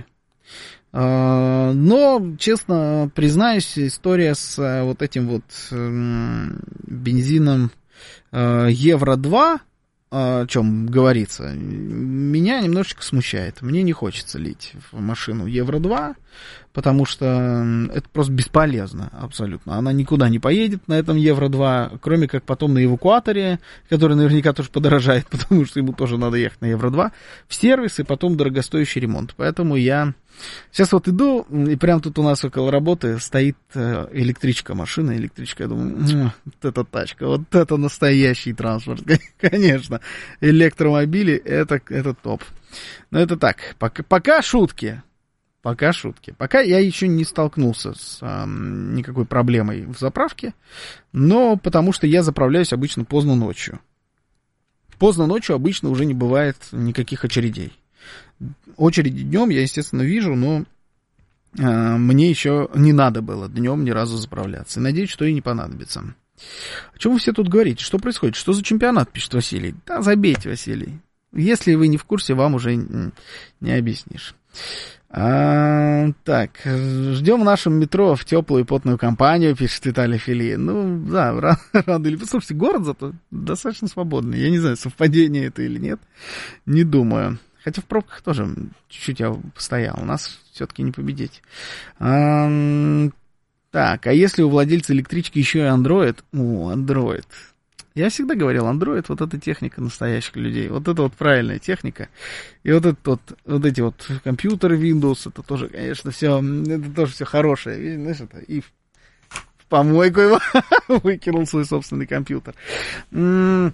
Но, честно признаюсь, история с вот этим вот бензином евро два, о чем говорится, меня немножечко смущает. Мне не хочется лить в машину евро два, потому что это просто бесполезно абсолютно. Она никуда не поедет на этом евро два, кроме как потом на эвакуаторе, который наверняка тоже подорожает, потому что ему тоже надо ехать на евро два, в сервис и потом дорогостоящий ремонт. Поэтому я сейчас вот иду, и прямо тут у нас около работы стоит электричка, машина электричка. Я думаю, вот эта тачка, вот это настоящий транспорт. Конечно, электромобили это, это топ. Но это так, пока, пока шутки. Пока шутки. Пока я еще не столкнулся с а, никакой проблемой в заправке, но потому что я заправляюсь обычно поздно ночью. Поздно ночью обычно уже не бывает никаких очередей. Очереди днем я, естественно, вижу, но а, мне еще не надо было днем ни разу заправляться. И надеюсь, что и не понадобится. О чем вы все тут говорите? Что происходит? Что за чемпионат, пишет Василий? Да, забейте, Василий. Если вы не в курсе, вам уже не объяснишь. А, так, ждем в нашем метро в теплую и потную компанию, пишет Виталий Фили. Ну, да, рано, рано или... Слушайте, город зато достаточно свободный. Я не знаю, совпадение это или нет. Не думаю. Хотя в пробках тоже чуть-чуть я постоял. У нас все-таки не победить. А, так, а если у владельца электрички еще и Android? О, Android. Я всегда говорил, Android, вот эта техника настоящих людей, вот это вот правильная техника, и вот это вот, вот эти вот компьютеры Windows, это тоже, конечно, все, это тоже все хорошее, знаешь, это и в, в помойку его выкинул свой собственный компьютер. М-м-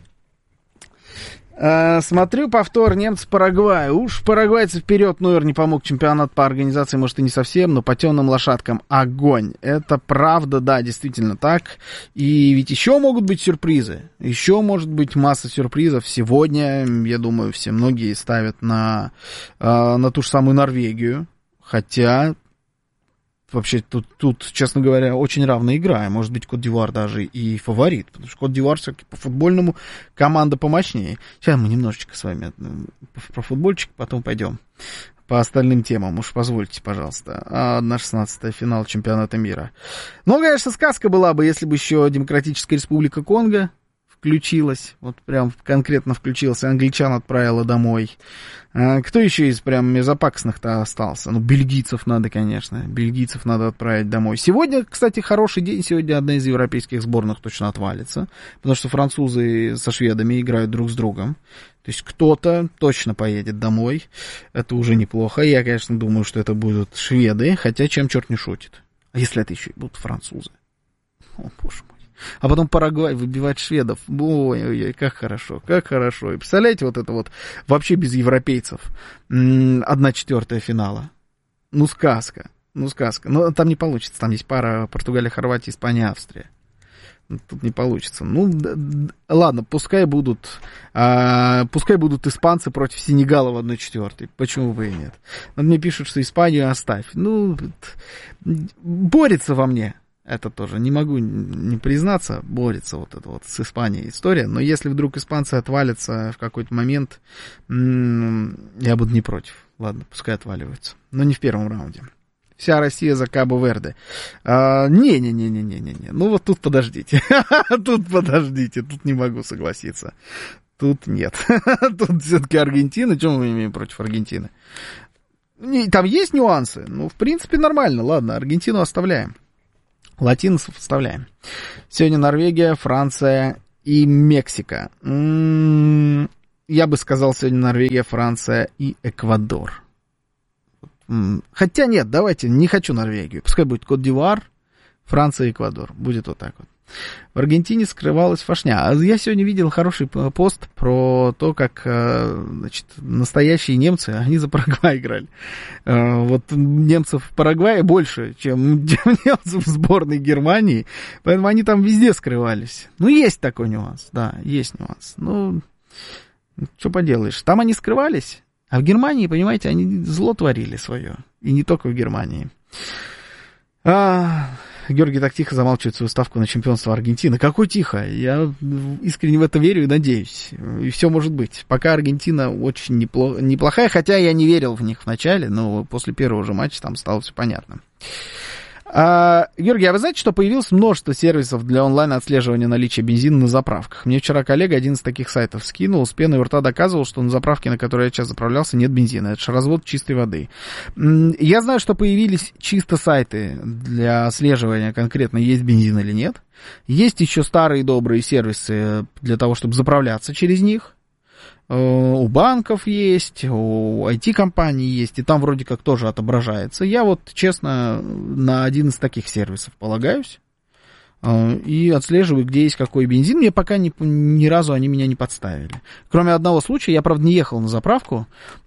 а, смотрю повтор немцы Парагвая. Уж парагвайцы вперед, Нойер не помог, чемпионат по организации, может, и не совсем, но по темным лошадкам огонь. Это правда, да, действительно так. И ведь еще могут быть сюрпризы. Еще может быть масса сюрпризов. Сегодня, я думаю, все многие ставят на, на ту же самую Норвегию. Хотя... Вообще, тут, тут, честно говоря, очень равная игра. Может быть, Кот-д'Ивуар даже и фаворит. Потому что Кот-д'Ивуар все-таки по футбольному команда помощнее. Сейчас мы немножечко с вами про футбольчик, потом пойдем по остальным темам. Уж позвольте, пожалуйста. одна шестнадцатая финал чемпионата мира. Ну, конечно, сказка была бы, если бы еще Демократическая Республика Конго включилась, вот прям конкретно включилась, англичан отправила домой. А, кто еще из прям мерзопакостных-то остался? Ну, бельгийцев надо, конечно, бельгийцев надо отправить домой. Сегодня, кстати, хороший день, сегодня одна из европейских сборных точно отвалится, потому что французы со шведами играют друг с другом. То есть кто-то точно поедет домой, это уже неплохо. Я, конечно, думаю, что это будут шведы, хотя чем черт не шутит. А если это еще и будут французы? О, боже мой. А потом Парагвай выбивать шведов. Ой-ой-ой, как хорошо, как хорошо. И представляете, вот это вот вообще без европейцев. Одна четвертая финала. Ну, сказка. Ну, сказка. Но там не получится. Там есть пара: Португалия, Хорватия, Испания, Австрия. Тут не получится. Ну, да, да, ладно, пускай будут, а, пускай будут испанцы против Сенегала в одной четвертой. Почему бы и нет? Но мне пишут, что Испанию оставь. Ну, борется во мне. Это тоже не могу не признаться, борется вот это вот с Испанией история. Но если вдруг испанцы отвалятся в какой-то момент, я буду не против. Ладно, пускай отваливаются. Но не в первом раунде. Вся Россия за Кабо-Верде. Не-не-не-не-не-не. Ну вот тут подождите. Тут подождите. Тут не могу согласиться. Тут нет. Тут все-таки Аргентина. Что мы имеем против Аргентины? Там есть нюансы. Ну, в принципе, нормально. Ладно, Аргентину оставляем. Латинцев оставляем. Сегодня Норвегия, Франция и Мексика. М-м-м, я бы сказал, сегодня Норвегия, Франция и Эквадор. М-м, хотя нет, давайте, не хочу Норвегию. Пускай будет Кот-д'Ивуар, Франция и Эквадор. Будет вот так вот. В Аргентине скрывалась фашня. Я сегодня видел хороший пост про то, как, значит, настоящие немцы, они за Парагвай играли. Вот немцев в Парагвае больше, чем немцев в сборной Германии, поэтому они там везде скрывались. Ну, есть такой нюанс, да, есть нюанс. Ну, что поделаешь, там они скрывались, а в Германии, понимаете, они зло творили свое, и не только в Германии. А... Георгий так тихо замалчивает свою ставку на чемпионство Аргентины. Какой тихо? Я искренне в это верю и надеюсь. И все может быть. Пока Аргентина очень неплох... неплохая, хотя я не верил в них в начале, но после первого же матча там стало все понятно. А, Георгий, а вы знаете, что появилось множество сервисов для онлайн-отслеживания наличия бензина на заправках? Мне вчера коллега один из таких сайтов скинул, с пеной у рта доказывал, что на заправке, на которой я сейчас заправлялся, нет бензина. Это же развод чистой воды. Я знаю, что появились чисто сайты для отслеживания конкретно, есть бензин или нет. Есть еще старые добрые сервисы для того, чтобы заправляться через них. У банков есть, у ай ти-компаний есть, и там вроде как тоже отображается. Я вот, честно, на один из таких сервисов полагаюсь и отслеживаю, где есть какой бензин. Мне пока ни, ни разу они меня не подставили. Кроме одного случая, я, правда, не ехал на заправку,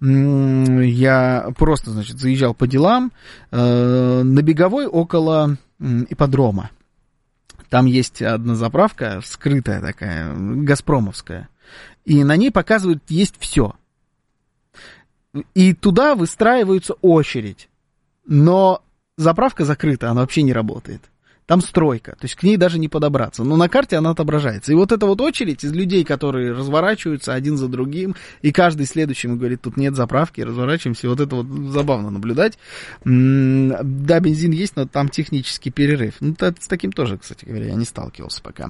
я просто, значит, заезжал по делам на Беговой около ипподрома. Там есть одна заправка, скрытая такая, газпромовская. И на ней показывают, есть все. И туда выстраивается очередь. Но заправка закрыта, она вообще не работает. Там стройка, то есть к ней даже не подобраться. Но на карте она отображается. И вот эта вот очередь из людей, которые разворачиваются один за другим, и каждый следующему говорит, тут нет заправки, разворачиваемся. Вот это вот забавно наблюдать. Да, бензин есть, но там технический перерыв. Ну, с таким тоже, кстати говоря, я не сталкивался пока.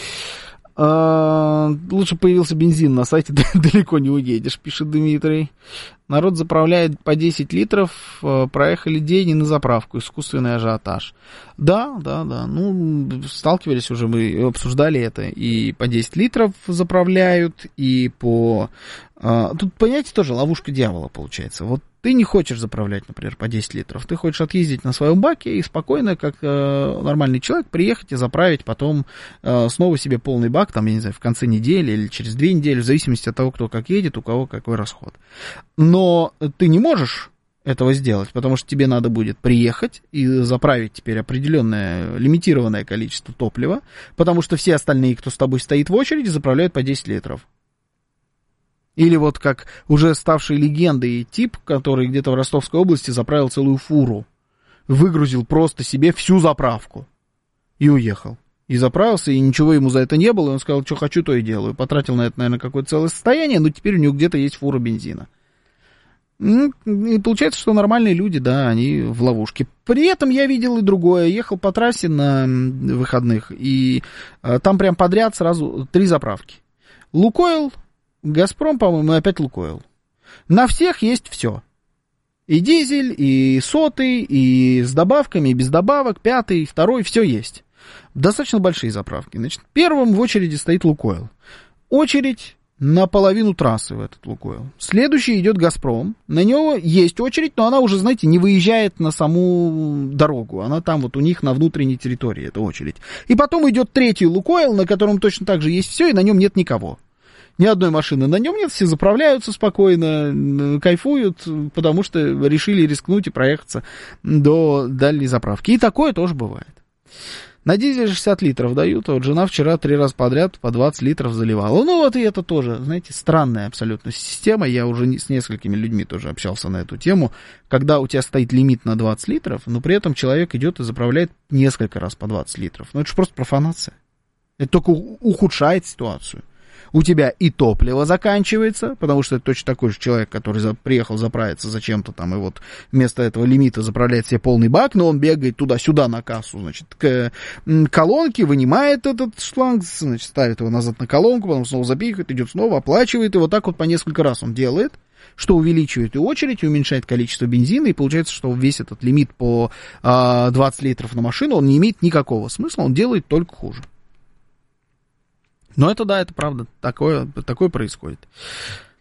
А, лучше появился бензин на сайте, далеко не уедешь, пишет Дмитрий. Народ заправляет по десять литров, проехали день и на заправку, искусственный ажиотаж. Да, да, да, ну, сталкивались уже, мы обсуждали это, и по десять литров заправляют, и по... А, тут, понимаете, тоже ловушка дьявола получается. Вот ты не хочешь заправлять, например, по десять литров, ты хочешь отъездить на своем баке и спокойно, как э, нормальный человек, приехать и заправить потом э, снова себе полный бак, там, я не знаю, в конце недели или через две недели, в зависимости от того, кто как едет, у кого какой расход. Но ты не можешь этого сделать, потому что тебе надо будет приехать и заправить теперь определенное лимитированное количество топлива, потому что все остальные, кто с тобой стоит в очереди, заправляют по десять литров. Или вот как уже ставший легендой тип, который где-то в Ростовской области заправил целую фуру, выгрузил просто себе всю заправку и уехал. И заправился, и ничего ему за это не было, и он сказал, что хочу, то и делаю. Потратил на это, наверное, какое-то целое состояние, но теперь у него где-то есть фура бензина. И получается, что нормальные люди, да, они в ловушке. При этом я видел и другое. Ехал по трассе на выходных, и а, там прям подряд сразу три заправки. Лукойл, Газпром, по-моему, и опять Лукойл. На всех есть все. И дизель, и сотый, и с добавками, и без добавок, пятый, второй, все есть. Достаточно большие заправки. Значит, первым в очереди стоит Лукойл. Очередь на половину трассы в этот Лукойл. Следующий идет Газпром. На него есть очередь, но она уже, знаете, не выезжает на саму дорогу. Она там вот у них на внутренней территории, эта очередь. И потом идет третий Лукойл, на котором точно так же есть все, и на нем нет никого. Ни одной машины на нем нет, все заправляются спокойно, кайфуют, потому что решили рискнуть и проехаться до дальней заправки. И такое тоже бывает. На дизель шестьдесят литров дают, вот жена вчера три раза подряд по двадцать литров заливала. Ну вот и это тоже, знаете, странная абсолютно система. Я уже с несколькими людьми тоже общался на эту тему. Когда у тебя стоит лимит на двадцать литров, но при этом человек идет и заправляет несколько раз по двадцать литров. Ну это же просто профанация. Это только ухудшает ситуацию. У тебя и топливо заканчивается, потому что это точно такой же человек, который за, приехал заправиться зачем-то там, и вот вместо этого лимита заправляет себе полный бак, но он бегает туда-сюда на кассу, значит, к колонке, вынимает этот шланг, значит, ставит его назад на колонку, потом снова запихивает, идет снова, оплачивает, и вот так вот по несколько раз он делает, что увеличивает и очередь, и уменьшает количество бензина, и получается, что весь этот лимит по а, двадцать литров на машину, он не имеет никакого смысла, он делает только хуже. Но это, да, это правда, такое, такое происходит.